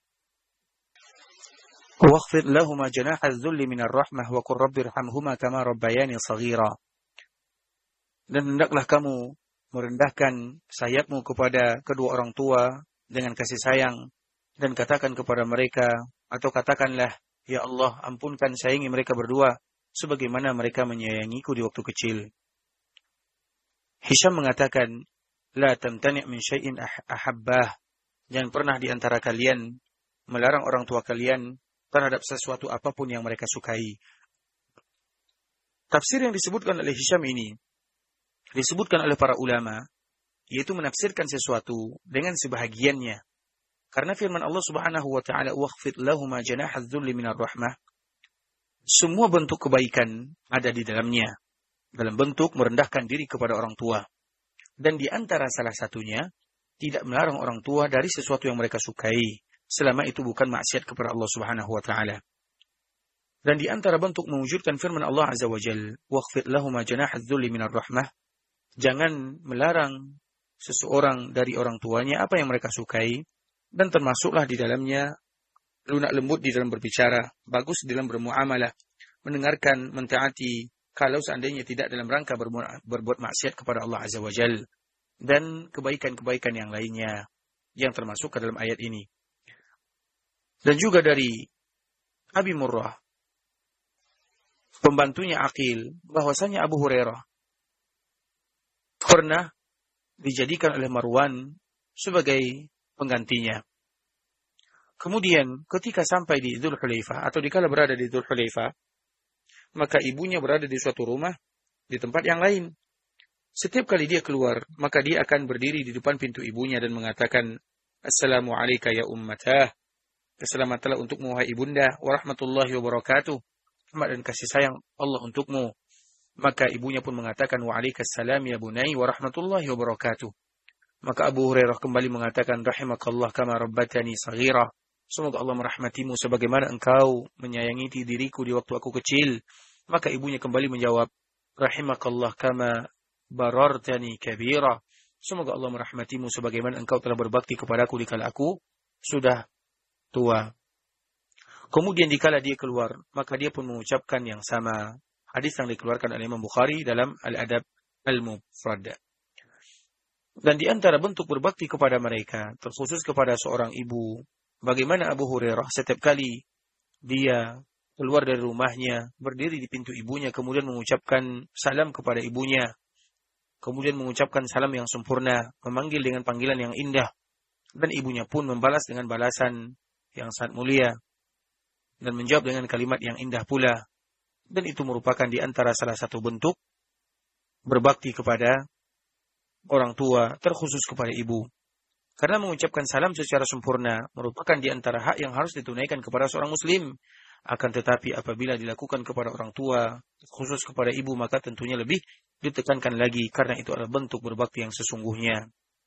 "Wakhfid lahuma janaha adh-dhulli minar rahmah wa qur rabbirhamhuma kama rabbayani shaghira." Dan hendaklah kamu merendahkan sayapmu kepada kedua orang tua dengan kasih sayang, dan katakan kepada mereka, atau katakanlah, ya Allah, ampunkan sayangi mereka berdua sebagaimana mereka menyayangiku di waktu kecil. Hisham mengatakan, la tamtani' min syai'in ahabbah, jangan pernah di antara kalian melarang orang tua kalian terhadap sesuatu apapun yang mereka sukai. Tafsir yang disebutkan oleh Hisham ini disebutkan oleh para ulama, yaitu menafsirkan sesuatu dengan sebahagiannya. Karena firman Allah Subhanahu wa ta'ala, wakhfid lahuma janaha adh-dhulli minar rahmah, semua bentuk kebaikan ada di dalamnya, dalam bentuk merendahkan diri kepada orang tua. Dan di antara salah satunya, tidak melarang orang tua dari sesuatu yang mereka sukai, selama itu bukan maksiat kepada Allah Subhanahu wa Ta'ala. Dan di antara bentuk mewujudkan firman Allah Azza wa Jalla, "Wakhfid lahuma janahadz dzulli minar rahmah." Jangan melarang seseorang dari orang tuanya apa yang mereka sukai, dan termasuklah di dalamnya lunak lembut di dalam berbicara, bagus di dalam bermuamalah, mendengarkan, mentaati, kalau seandainya tidak dalam rangka berbuat maksiat kepada Allah Azza wa Jalla, dan kebaikan-kebaikan yang lainnya yang termasuk ke dalam ayat ini. Dan juga dari Abi Murrah, pembantunya Aqil, bahwasanya Abu Hurairah pernah dijadikan oleh Marwan sebagai penggantinya. Kemudian ketika sampai di Dzul Hulaifah, atau dikala berada di Dzul Hulaifah, maka ibunya berada di suatu rumah di tempat yang lain. Setiap kali dia keluar, maka dia akan berdiri di depan pintu ibunya dan mengatakan, "Assalamu alayka ya ummatah." Keselamatanlah untukmu wahai ibunda, wa rahmatullahi wa barakatuh. Rahmat dan kasih sayang Allah untukmu. Maka ibunya pun mengatakan, "Wa alaikassalam ya bunai wa rahmatullahi wa barakatuh." Maka Abu Hurairah kembali mengatakan, "Rahimakallah kama rabbatani saghira." Semoga Allah merahmatimu sebagaimana engkau menyayangi diriku di waktu aku kecil. Maka ibunya kembali menjawab, "Rahimakallah kama barartani kabira." Semoga Allah merahmatimu sebagaimana engkau telah berbakti kepadaku dikala aku sudah tua. Kemudian dikala dia keluar, maka dia pun mengucapkan yang sama. Hadis yang dikeluarkan oleh Imam Bukhari dalam Al-Adab Al-Mufrad. Dan di antara bentuk berbakti kepada mereka, terkhusus kepada seorang ibu, bagaimana Abu Hurairah setiap kali dia keluar dari rumahnya, berdiri di pintu ibunya, kemudian mengucapkan salam kepada ibunya, kemudian mengucapkan salam yang sempurna, memanggil dengan panggilan yang indah, dan ibunya pun membalas dengan balasan yang sangat mulia, dan menjawab dengan kalimat yang indah pula. Dan itu merupakan di antara salah satu bentuk berbakti kepada orang tua, terkhusus kepada ibu. Karena mengucapkan salam secara sempurna merupakan di antara hak yang harus ditunaikan kepada seorang muslim. Akan tetapi apabila dilakukan kepada orang tua, khusus kepada ibu, maka tentunya lebih ditekankan lagi, karena itu adalah bentuk berbakti yang sesungguhnya.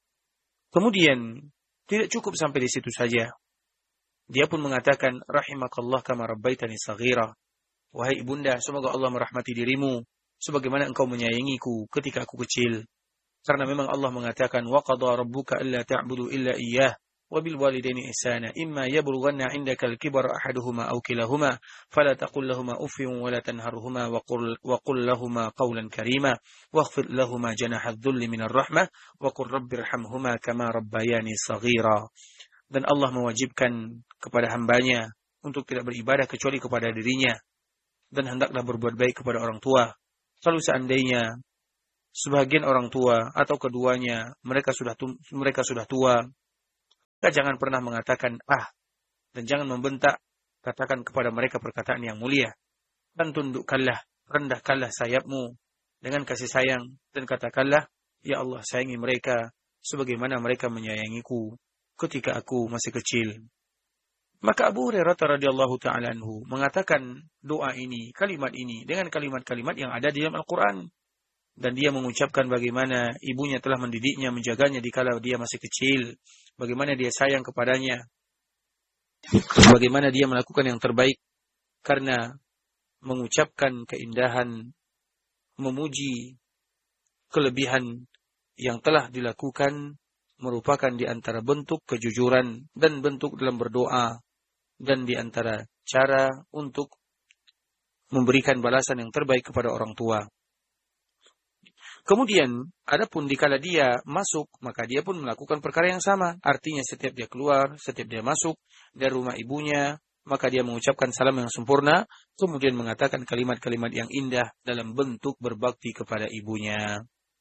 Kemudian, tidak cukup sampai di situ saja. Dia pun mengatakan, "Rahimakallah kama rabbaitani saghira." Wahai ibunda, semoga Allah merahmati dirimu sebagaimana engkau menyayangiku ketika aku kecil. Karena memang Allah mengatakan, "Wa qada rabbuka alla ta'budu illa iyyah wa bil walidaini ihsana imma yablughanna 'indaka al-kibara ahaduhuma aw kilahuma fala taqul lahumā uffin wa la tanharhumā wa qul lahumā qawlan karīmā wakhfid lahumā janahadz dzulli minar rahmah wa qur rabbirhamhumā kamā rabbayani shaghīrā." Dan Allah mewajibkan kepada hambanya untuk tidak beribadah kecuali kepada dirinya, dan hendaklah berbuat baik kepada orang tua. Kalau seandainya sebagian orang tua atau keduanya mereka sudah tua, maka jangan pernah mengatakan dan jangan membentak. Katakan kepada mereka perkataan yang mulia, dan tundukkanlah, rendahkanlah sayapmu dengan kasih sayang, dan katakanlah, "Ya Allah, sayangi mereka sebagaimana mereka menyayangiku ketika aku masih kecil." Maka Abu Hurairah radhiyallahu ta'ala anhu mengatakan doa ini, kalimat ini, dengan kalimat-kalimat yang ada di dalam Al-Quran. Dan dia mengucapkan bagaimana ibunya telah mendidiknya, menjaganya dikala dia masih kecil, bagaimana dia sayang kepadanya, bagaimana dia melakukan yang terbaik, karena mengucapkan keindahan, memuji kelebihan yang telah dilakukan, merupakan di antara bentuk kejujuran dan bentuk dalam berdoa, dan di antara cara untuk memberikan balasan yang terbaik kepada orang tua. Kemudian, adapun dikala dia masuk, maka dia pun melakukan perkara yang sama. Artinya setiap dia keluar, setiap dia masuk dari rumah ibunya, maka dia mengucapkan salam yang sempurna, kemudian mengatakan kalimat-kalimat yang indah dalam bentuk berbakti kepada ibunya.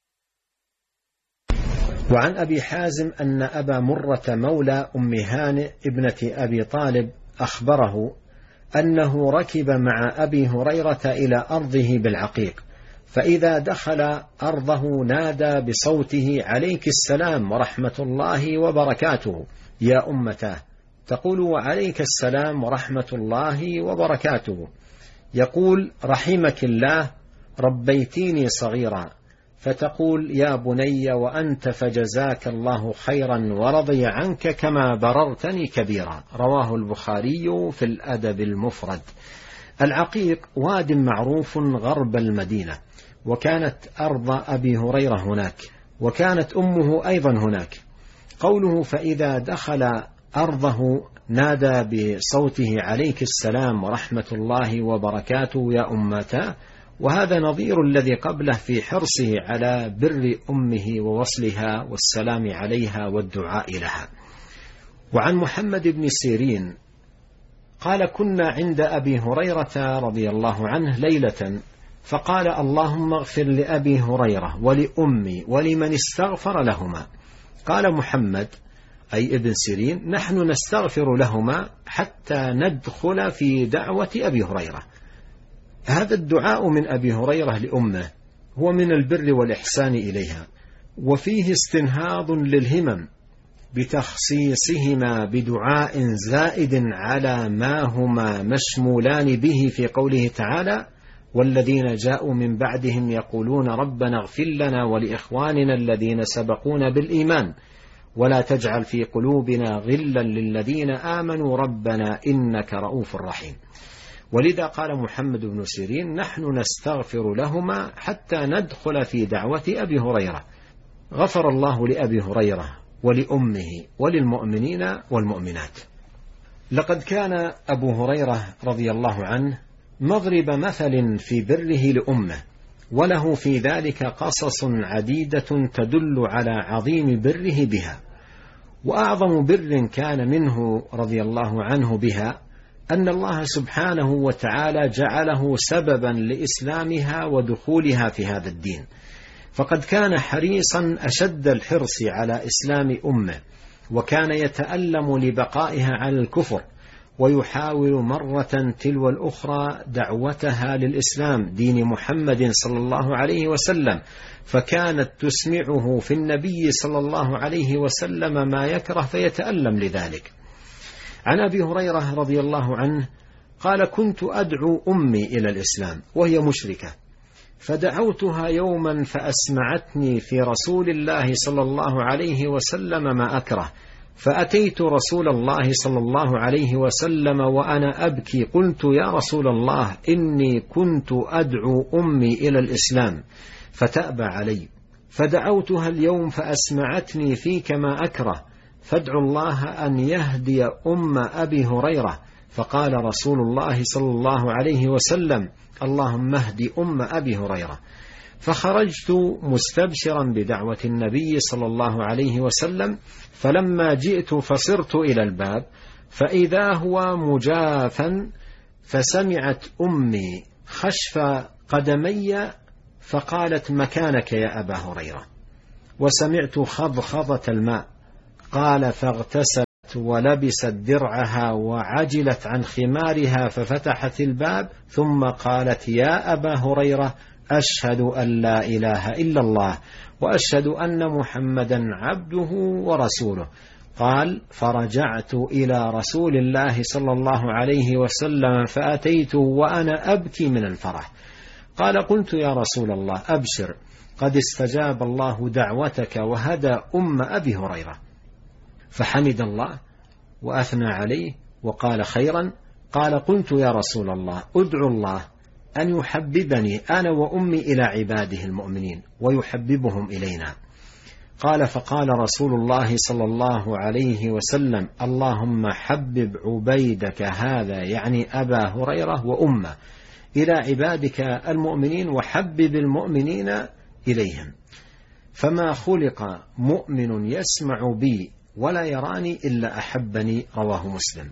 وعن أبي حازم أن أبا مرة مولى أم هانئ ابنة أبي طالب أخبره أنه ركب مع أبي هريرة إلى أرضه بالعقيق، فإذا دخل أرضه نادى بصوته: عليك السلام ورحمة الله وبركاته يا أمته. تقول: وعليك السلام ورحمة الله وبركاته. يقول: رحمك الله ربيتيني صغيرا. فتقول يا بني وأنت فجزاك الله خيرا ورضي عنك كما بررتني كبيرا. رواه البخاري في الأدب المفرد. العقيق واد معروف غرب المدينة، وكانت أرض أبي هريرة هناك، وكانت أمه أيضا هناك. قوله فإذا دخل أرضه نادى بصوته عليك السلام ورحمة الله وبركاته يا أمتا، وهذا نظير الذي قبله في حرصه على بر أمه ووصلها والسلام عليها والدعاء لها. وعن محمد بن سيرين قال كنا عند أبي هريرة رضي الله عنه ليلة، فقال اللهم اغفر لأبي هريرة ولأمي ولمن استغفر لهما. قال محمد أي ابن سيرين نحن نستغفر لهما حتى ندخل في دعوة أبي هريرة. هذا الدعاء من أبي هريرة لأمه هو من البر والإحسان إليها، وفيه استنهاض للهمم بتخصيصهما بدعاء زائد على ما هما مشمولان به في قوله تعالى والذين جاءوا من بعدهم يقولون ربنا اغفر لنا ولإخواننا الذين سبقونا بالإيمان ولا تجعل في قلوبنا غلا للذين آمنوا ربنا إنك رؤوف رحيم. ولذا قال محمد بن سيرين نحن نستغفر لهما حتى ندخل في دعوة أبي هريرة. غفر الله لأبي هريرة ولأمه وللمؤمنين والمؤمنات. لقد كان أبو هريرة رضي الله عنه مضرب مثل في بره لأمه، وله في ذلك قصص عديدة تدل على عظيم بره بها. وأعظم بر كان منه رضي الله عنه بها أن الله سبحانه وتعالى جعله سببا لإسلامها ودخولها في هذا الدين، فقد كان حريصا أشد الحرص على إسلام أمه، وكان يتألم لبقائها على الكفر، ويحاول مرة تلو الأخرى دعوتها للإسلام دين محمد صلى الله عليه وسلم، فكانت تسمعه في النبي صلى الله عليه وسلم ما يكره فيتألم لذلك. عن أبي هريرة رضي الله عنه قال كنت أدعو أمي إلى الإسلام وهي مشركة، فدعوتها يوما فأسمعتني في رسول الله صلى الله عليه وسلم ما أكره، فأتيت رسول الله صلى الله عليه وسلم وأنا أبكي، قلت يا رسول الله إني كنت أدعو أمي إلى الإسلام فتأبى علي، فدعوتها اليوم فأسمعتني فيك ما أكره، فادعوا الله أن يهدي أم أبي هريرة. فقال رسول الله صلى الله عليه وسلم اللهم اهد أم أبي هريرة. فخرجت مستبشرا بدعوة النبي صلى الله عليه وسلم، فلما جئت فصرت إلى الباب فإذا هو مجافا، فسمعت أمي خشف قدمي فقالت مكانك يا أبا هريرة، وسمعت خضخضة الماء. قال فاغتسلت ولبست درعها وعجلت عن خمارها ففتحت الباب، ثم قالت يا أبا هريرة أشهد أن لا إله إلا الله وأشهد أن محمدا عبده ورسوله. قال فرجعت إلى رسول الله صلى الله عليه وسلم فأتيته وأنا أبكي من الفرح. قال قلت يا رسول الله أبشر قد استجاب الله دعوتك وهدى أم أبي هريرة. فحمد الله وأثنى عليه وقال خيرا. قال قلت يا رسول الله أدعو الله أن يحببني أنا وأمي إلى عباده المؤمنين ويحببهم إلينا. قال فقال رسول الله صلى الله عليه وسلم اللهم حبب عبيدك هذا يعني أبا هريرة وأمه إلى عبادك المؤمنين وحبب المؤمنين إليهم، فما خلق مؤمن يسمع بي ولا يراني إلا أحبني. رواه مسلم.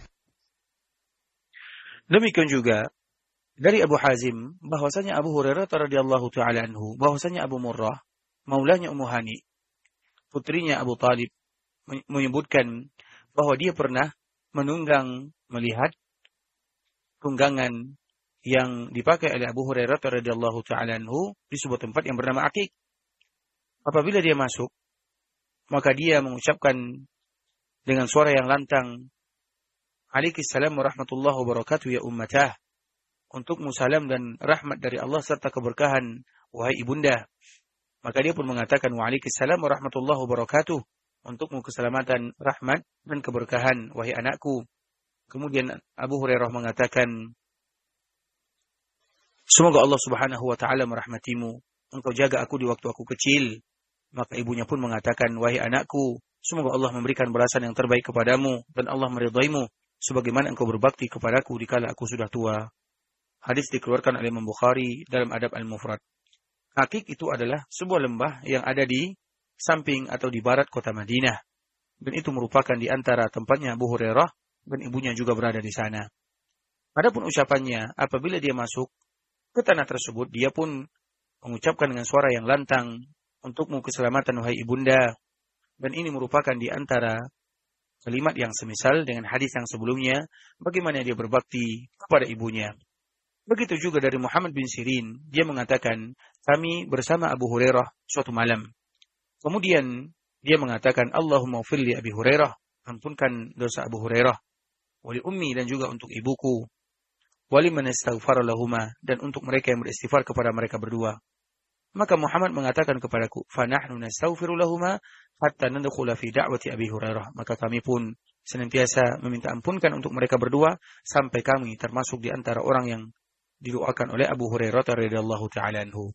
Demikian juga dari Abu Hazim bahwasanya Abu Hurairah radhiyallahu taala anhu bahwasanya Abu Murrah maulanya Ummu Hani putrinya Abu Talib menyebutkan bahwa dia pernah melihat tunggangan yang dipakai oleh Abu Hurairah radhiyallahu taala anhu di sebuah tempat yang bernama Aqiq. Apabila dia masuk, maka dia mengucapkan dengan suara yang lantang, Alaikissalam warahmatullahi wabarakatuh ya ummatah. Untukmu salam dan rahmat dari Allah serta keberkahan, wahai ibunda. Maka dia pun mengatakan, waalaikumsalam warahmatullahi wabarakatuh. Untukmu keselamatan, rahmat, dan keberkahan, wahai anakku. Kemudian Abu Hurairah mengatakan, semoga Allah Subhanahu wa taala merahmatimu. Engkau jaga aku di waktu aku kecil. Maka ibunya pun mengatakan, wahai anakku, semoga Allah memberikan balasan yang terbaik kepadamu dan Allah meridaimu sebagaimana engkau berbakti kepadaku dikala aku sudah tua. Hadis dikeluarkan oleh Imam Bukhari dalam Adab Al-Mufrad. Akik itu adalah sebuah lembah yang ada di samping atau di barat kota Madinah. Dan itu merupakan di antara tempatnya Abu Hurairah dan ibunya juga berada di sana. Adapun ucapannya, apabila dia masuk ke tanah tersebut, dia pun mengucapkan dengan suara yang lantang, untukmu keselamatan wahai ibunda. Dan ini merupakan di antara kalimat yang semisal dengan hadis yang sebelumnya, bagaimana dia berbakti kepada ibunya. Begitu juga dari Muhammad bin Sirin, dia mengatakan, kami bersama Abu Hurairah suatu malam. Kemudian dia mengatakan, Allahumma ufir li Abi Hurairah, ampunkan dosa Abu Hurairah, wali ummi dan juga untuk ibuku, wali man istaghfara lahuma, dan untuk mereka yang beristighfar kepada mereka berdua. Maka Muhammad mengatakan kepadaku, fanahnu nastaghfiru lahuma hatta nadkhula fi da'wati Abi Hurairah. Maka kami pun senantiasa meminta ampunkan untuk mereka berdua sampai kami termasuk di antara orang yang didoakan oleh Abu Hurairah radhiyallahu ta'ala anhu.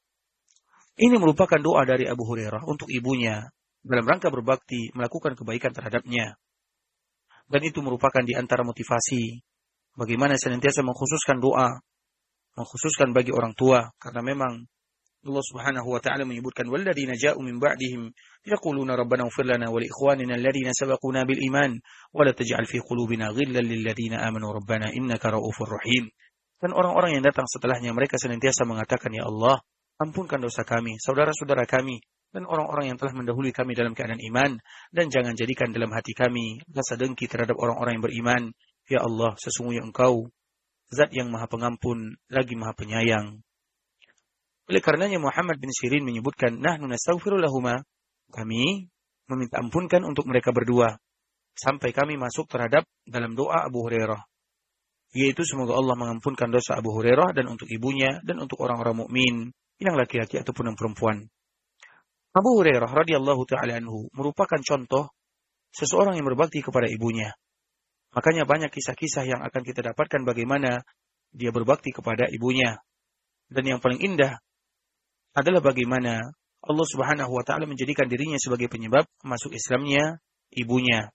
Ini merupakan doa dari Abu Hurairah untuk ibunya dalam rangka berbakti melakukan kebaikan terhadapnya. Dan itu merupakan di antara motivasi bagaimana senantiasa mengkhususkan doa, mengkhususkan bagi orang tua, karena memang Allah Subhanahu wa taala menyebutkan walladzina ja'u min ba'dihim yaquluna rabbana ighfir lana wa li ikhwanina alladhina sabaquna bil iman wa la taj'al fi qulubina ghillan lil ladzina amanu rabbana innaka ra'ufur rahim. Dan orang-orang yang datang setelahnya mereka senantiasa mengatakan, ya Allah, ampunkan dosa kami, saudara-saudara kami, dan orang-orang yang telah mendahului kami dalam keadaan iman, dan jangan jadikan dalam hati kami rasa dengki terhadap orang-orang yang beriman. Ya Allah, sesungguhnya Engkau Zat yang Maha Pengampun lagi Maha Penyayang. Oleh karenanya Muhammad bin Sirin menyebutkan, nahnu nastaghfiru lahuma, kami meminta ampunkan untuk mereka berdua sampai kami masuk terhadap dalam doa Abu Hurairah, yaitu semoga Allah mengampunkan dosa Abu Hurairah dan untuk ibunya dan untuk orang-orang mukmin yang laki-laki ataupun yang perempuan. Abu Hurairah radhiyallahu taala anhu merupakan contoh seseorang yang berbakti kepada ibunya. Makanya banyak kisah-kisah yang akan kita dapatkan bagaimana dia berbakti kepada ibunya. Dan yang paling indah adalah bagaimana Allah Subhanahu wa taala menjadikan dirinya sebagai penyebab masuk Islamnya ibunya.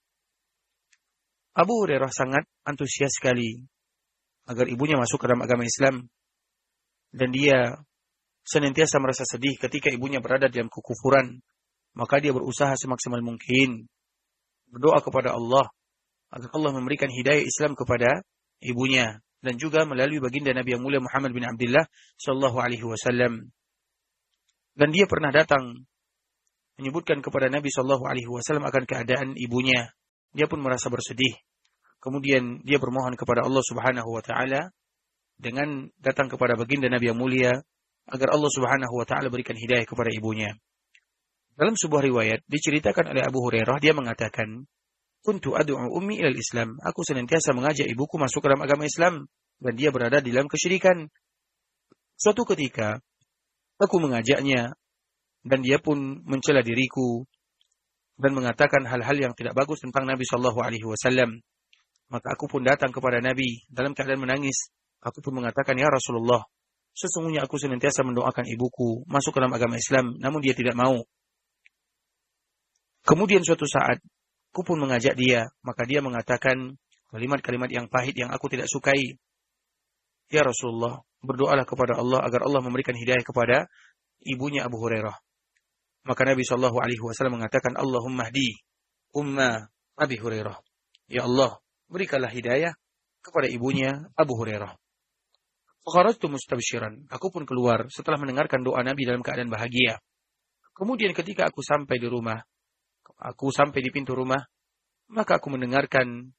Abu Hurairah sangat antusias sekali agar ibunya masuk ke dalam agama Islam, dan dia senantiasa merasa sedih ketika ibunya berada dalam kekufuran. Maka dia berusaha semaksimal mungkin berdoa kepada Allah agar Allah memberikan hidayah Islam kepada ibunya, dan juga melalui baginda Nabi yang mulia Muhammad bin Abdullah sallallahu alaihi wasallam. Dan dia pernah datang menyebutkan kepada Nabi sallallahu alaihi wasallam akan keadaan ibunya. Dia pun merasa bersedih. Kemudian dia bermohon kepada Allah Subhanahu wa taala dengan datang kepada baginda Nabi yang mulia agar Allah Subhanahu wa taala berikan hidayah kepada ibunya. Dalam sebuah riwayat diceritakan oleh Abu Hurairah, dia mengatakan, kuntu ad'u ummi ilal Islam. Aku senantiasa mengajak ibuku masuk ke dalam agama Islam, dan dia berada di dalam kesyirikan. Suatu ketika aku mengajaknya, dan dia pun mencela diriku dan mengatakan hal-hal yang tidak bagus tentang Nabi sallallahu alaihi wasallam. Maka aku pun datang kepada Nabi dalam keadaan menangis. Aku pun mengatakan, ya Rasulullah, sesungguhnya aku senantiasa mendoakan ibuku masuk ke dalam agama Islam, namun dia tidak mau. Kemudian suatu saat aku pun mengajak dia, maka dia mengatakan kalimat-kalimat yang pahit yang aku tidak sukai. Ya Rasulullah, berdoalah kepada Allah agar Allah memberikan hidayah kepada ibunya Abu Hurairah. Maka Nabi sallallahu alaihi wasallam mengatakan, Allahumma hdi umma Abi Hurairah. Ya Allah, berikanlah hidayah kepada ibunya Abu Hurairah. Fakharajtu mustabshiran. Aku pun keluar setelah mendengarkan doa Nabi dalam keadaan bahagia. Kemudian ketika aku sampai di rumah, aku sampai di pintu rumah, maka aku mendengarkan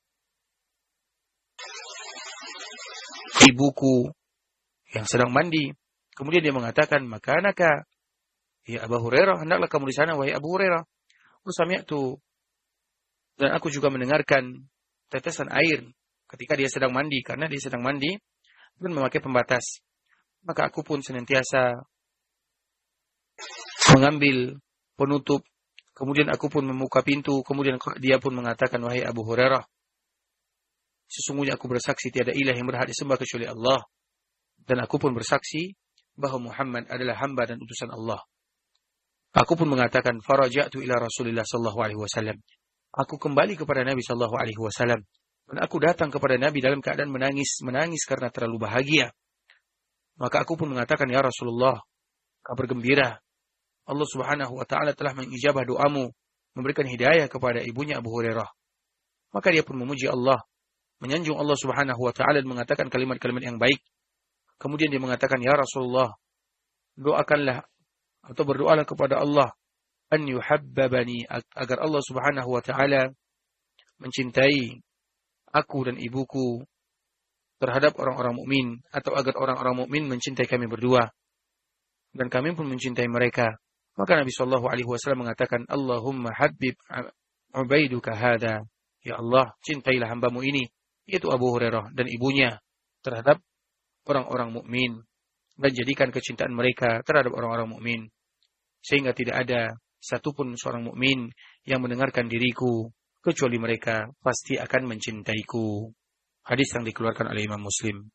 ibuku yang sedang mandi. Kemudian dia mengatakan, makanaka ya Abu Hurairah, hendaklah kamu di sana wahai Abu Hurairah. Sami'tu, dan aku juga mendengarkan tetesan air ketika dia sedang mandi, karena dia sedang mandi dan memakai pembatas. Maka aku pun senantiasa mengambil penutup. Kemudian aku pun membuka pintu. Kemudian dia pun mengatakan, wahai Abu Hurairah, sesungguhnya aku bersaksi tiada ilah yang berhak disembah kecuali Allah. Dan aku pun bersaksi bahwa Muhammad adalah hamba dan utusan Allah. Aku pun mengatakan, faraja'tu ila Rasulillah sallallahu alaihi wasallam. Aku kembali kepada Nabi sallallahu alaihi wasallam. Dan aku datang kepada Nabi dalam keadaan menangis karena terlalu bahagia. Maka aku pun mengatakan, ya Rasulullah, kabar gembira. Allah Subhanahu wa taala telah mengijabah doamu, memberikan hidayah kepada ibunya Abu Hurairah. Maka dia pun memuji Allah, menyanjung Allah Subhanahu wa taala dan mengatakan kalimat-kalimat yang baik. Kemudian dia mengatakan, ya Rasulullah, doakanlah atau berdoalah kepada Allah an yuhabbabani, agar Allah Subhanahu wa taala mencintai aku dan ibuku terhadap orang-orang mukmin, atau agar orang-orang mukmin mencintai kami berdua dan kami pun mencintai mereka. Maka Nabi sallallahu alaihi wasallam mengatakan, Allahumma habib ubaiduka hada, ya Allah, cintailah hambamu ini, yaitu Abu Hurairah dan ibunya, terhadap orang-orang mukmin, dan jadikan kecintaan mereka terhadap orang-orang mukmin, sehingga tidak ada satupun seorang mukmin yang mendengarkan diriku kecuali mereka pasti akan mencintaiku. Hadis yang dikeluarkan oleh Imam Muslim.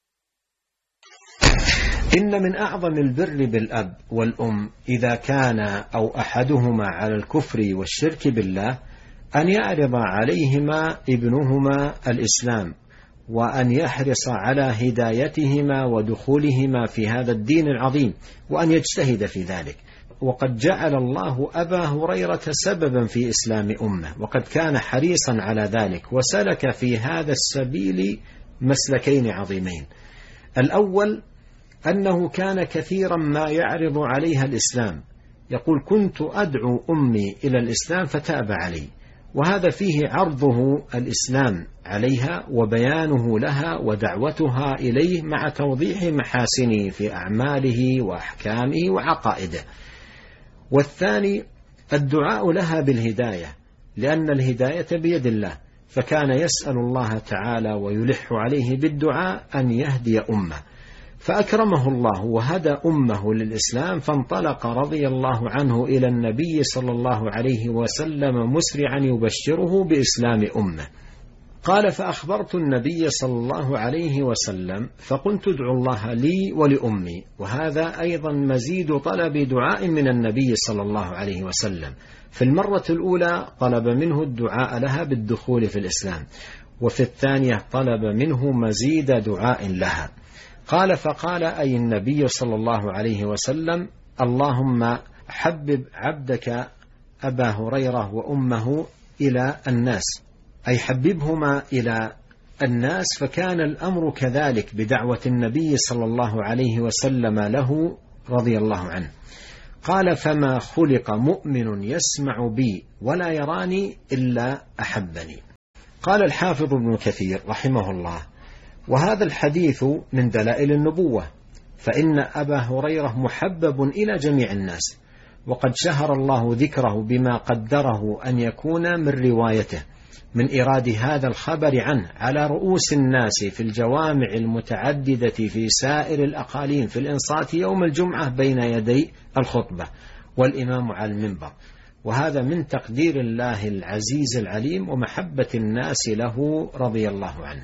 إن من أعظم البر بالأب والأم إذا كان أو أحدهما على الكفر والشرك بالله أن يعرض عليهما ابنهما الإسلام، وأن يحرص على هدايتهما ودخولهما في هذا الدين العظيم، وأن يجتهد في ذلك. وقد جعل الله أبا هريرة سببا في إسلام أمه، وقد كان حريصا على ذلك، وسلك في هذا السبيل مسلكين عظيمين. الأول أنه كان كثيرا ما يعرض عليها الإسلام، يقول كنت أدعو أمي إلى الإسلام فتأبى علي، وهذا فيه عرضه الإسلام عليها وبيانه لها ودعوتها إليه مع توضيح محاسنه في أعماله وأحكامه وعقائده. والثاني الدعاء لها بالهداية، لأن الهداية بيد الله، فكان يسأل الله تعالى ويلح عليه بالدعاء أن يهدي أمه، فأكرمه الله وهدى أمه للإسلام، فانطلق رضي الله عنه إلى النبي صلى الله عليه وسلم مسرعا يبشره بإسلام أمه. قال فأخبرت النبي صلى الله عليه وسلم فقلت ادعو الله لي ولأمي، وهذا أيضا مزيد طلب دعاء من النبي صلى الله عليه وسلم. في المرة الأولى طلب منه الدعاء لها بالدخول في الإسلام، وفي الثانية طلب منه مزيد دعاء لها. قال فقال أي النبي صلى الله عليه وسلم اللهم حبب عبدك أبا هريرة وأمه إلى الناس، أي حببهما إلى الناس، فكان الأمر كذلك بدعوة النبي صلى الله عليه وسلم له رضي الله عنه. قال فما خلق مؤمن يسمع بي ولا يراني إلا أحبني. قال الحافظ ابن كثير رحمه الله وهذا الحديث من دلائل النبوة، فإن أبا هريرة محبب إلى جميع الناس، وقد شهر الله ذكره بما قدره أن يكون من روايته، من إراد هذا الخبر عنه على رؤوس الناس في الجوامع المتعددة في سائر الأقاليم في الإنصات يوم الجمعة بين يدي الخطبة والإمام على المنبر، وهذا من تقدير الله العزيز العليم ومحبة الناس له رضي الله عنه.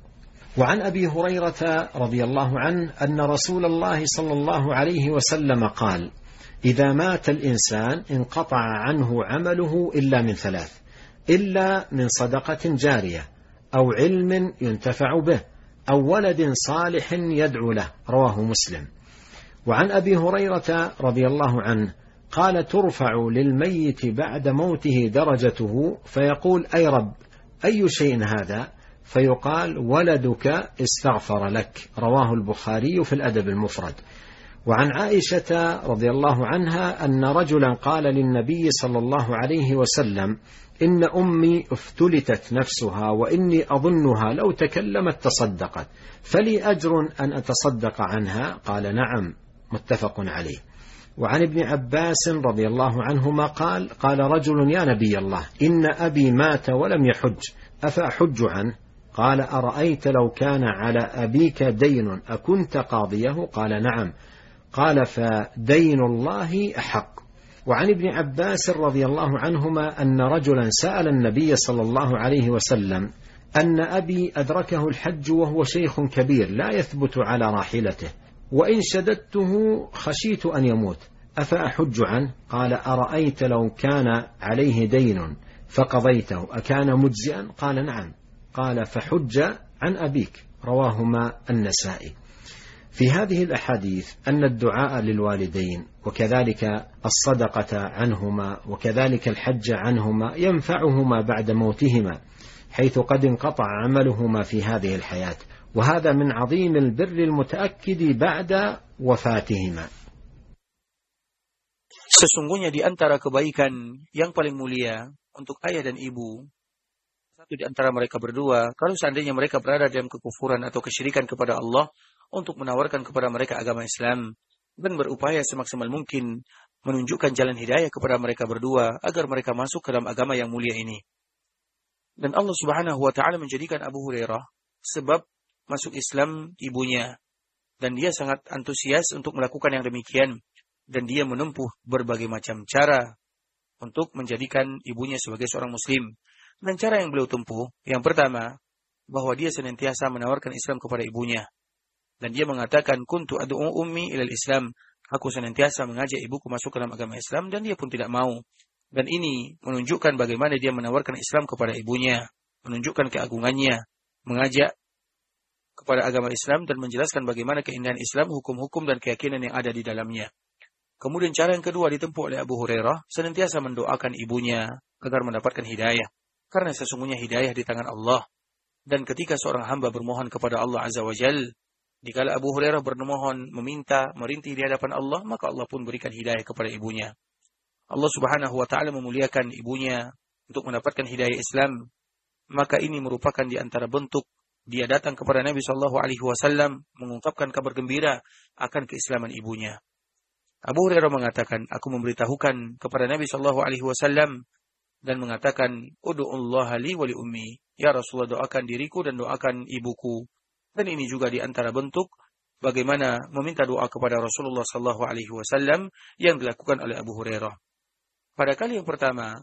وعن أبي هريرة رضي الله عنه أن رسول الله صلى الله عليه وسلم قال إذا مات الإنسان انقطع عنه عمله إلا من ثلاث، إلا من صدقة جارية أو علم ينتفع به أو ولد صالح يدعو له، رواه مسلم. وعن أبي هريرة رضي الله عنه قال ترفع للميت بعد موته درجته فيقول أي رب أي شيء هذا؟ فيقال ولدك استغفر لك، رواه البخاري في الأدب المفرد. وعن عائشة رضي الله عنها أن رجلا قال للنبي صلى الله عليه وسلم إن أمي افتلتت نفسها وإني أظنها لو تكلمت تصدقت، فلي أجر أن أتصدق عنها؟ قال نعم، متفق عليه. وعن ابن عباس رضي الله عنهما قال رجل يا نبي الله إن أبي مات ولم يحج أفأحج عنه؟ قال أرأيت لو كان على أبيك دين أكنت قاضيه؟ قال نعم. قال فدين الله أحق. وعن ابن عباس رضي الله عنهما أن رجلا سأل النبي صلى الله عليه وسلم أن أبي أدركه الحج وهو شيخ كبير لا يثبت على راحلته وإن شددته خشيت أن يموت أفأحج عنه؟ قال أرأيت لو كان عليه دين فقضيته أكان مجزئا؟ قال نعم. قال فحج عن أبيك. رواهما النسائي. في هذه الأحاديث أن الدعاء للوالدين وكذلك الصدقة عنهما وكذلك الحج عنهما ينفعهما بعد موتهما حيث قد انقطع عملهما في هذه الحياة، وهذا من عظيم البر المتأكد بعد وفاتهما. Sesungguhnya di antara kebaikan yang paling mulia untuk ayah dan ibu, satu di antara mereka berdua, kalau seandainya mereka berada dalam kekufuran atau kesyirikan kepada Allah, untuk menawarkan kepada mereka agama Islam dan berupaya semaksimal mungkin menunjukkan jalan hidayah kepada mereka berdua agar mereka masuk ke dalam agama yang mulia ini. Dan Allah Subhanahu wa taala menjadikan Abu Hurairah sebab masuk Islam ibunya, dan dia sangat antusias untuk melakukan yang demikian, dan dia menempuh berbagai macam cara untuk menjadikan ibunya sebagai seorang muslim. Dan cara yang beliau tempuh, yang pertama, bahwa dia senantiasa menawarkan Islam kepada ibunya. Dan dia mengatakan, kuntu ad'u ummi ilal Islam. Aku senantiasa mengajak ibuku masuk ke dalam agama Islam, dan dia pun tidak mau. Dan ini menunjukkan bagaimana dia menawarkan Islam kepada ibunya, menunjukkan keagungannya, mengajak kepada agama Islam dan menjelaskan bagaimana keindahan Islam, hukum-hukum dan keyakinan yang ada di dalamnya. Kemudian cara yang kedua ditempuh oleh Abu Hurairah, senantiasa mendoakan ibunya agar mendapatkan hidayah. Karena sesungguhnya hidayah di tangan Allah. Dan ketika seorang hamba bermohon kepada Allah Azza wa Jalla, dikala Abu Hurairah bermohon, meminta, merintih di hadapan Allah, maka Allah pun berikan hidayah kepada ibunya. Allah Subhanahu wa taala memuliakan ibunya untuk mendapatkan hidayah Islam. Maka ini merupakan di antara bentuk dia datang kepada Nabi sallallahu alaihi wasallam mengungkapkan kabar gembira akan keislaman ibunya. Abu Hurairah mengatakan, aku memberitahukan kepada Nabi sallallahu alaihi wasallam dan mengatakan, ud'ullaha li wa li ummi. Ya Rasulullah, doakan diriku dan doakan ibuku. Dan ini juga di antara bentuk bagaimana meminta doa kepada Rasulullah sallallahu alaihi wasallam yang dilakukan oleh Abu Hurairah. Pada kali yang pertama,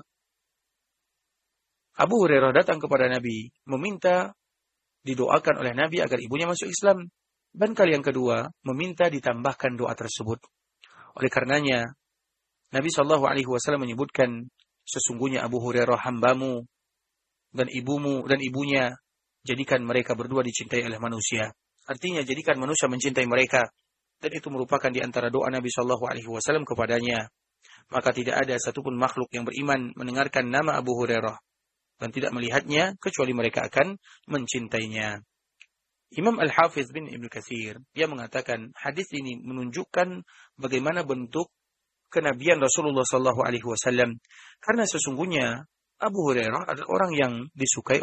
Abu Hurairah datang kepada Nabi meminta didoakan oleh Nabi agar ibunya masuk Islam. Dan kali yang kedua, meminta ditambahkan doa tersebut. Oleh karenanya, Nabi sallallahu alaihi wasallam menyebutkan, sesungguhnya Abu Hurairah hambamu dan ibumu dan ibunya, jadikan mereka berdua dicintai oleh manusia. Artinya jadikan manusia mencintai mereka. Dan itu merupakan di antara doa Nabi sallallahu alaihi wasallam kepadanya. Maka tidak ada satupun makhluk yang beriman mendengarkan nama Abu Hurairah dan tidak melihatnya kecuali mereka akan mencintainya. Imam Al-Hafiz bin Ibnu Katsir, dia mengatakan hadis ini menunjukkan bagaimana bentuk kenabian Rasulullah sallallahu alaihi wasallam, karena sesungguhnya Abu Hurairah adalah orang yang disukai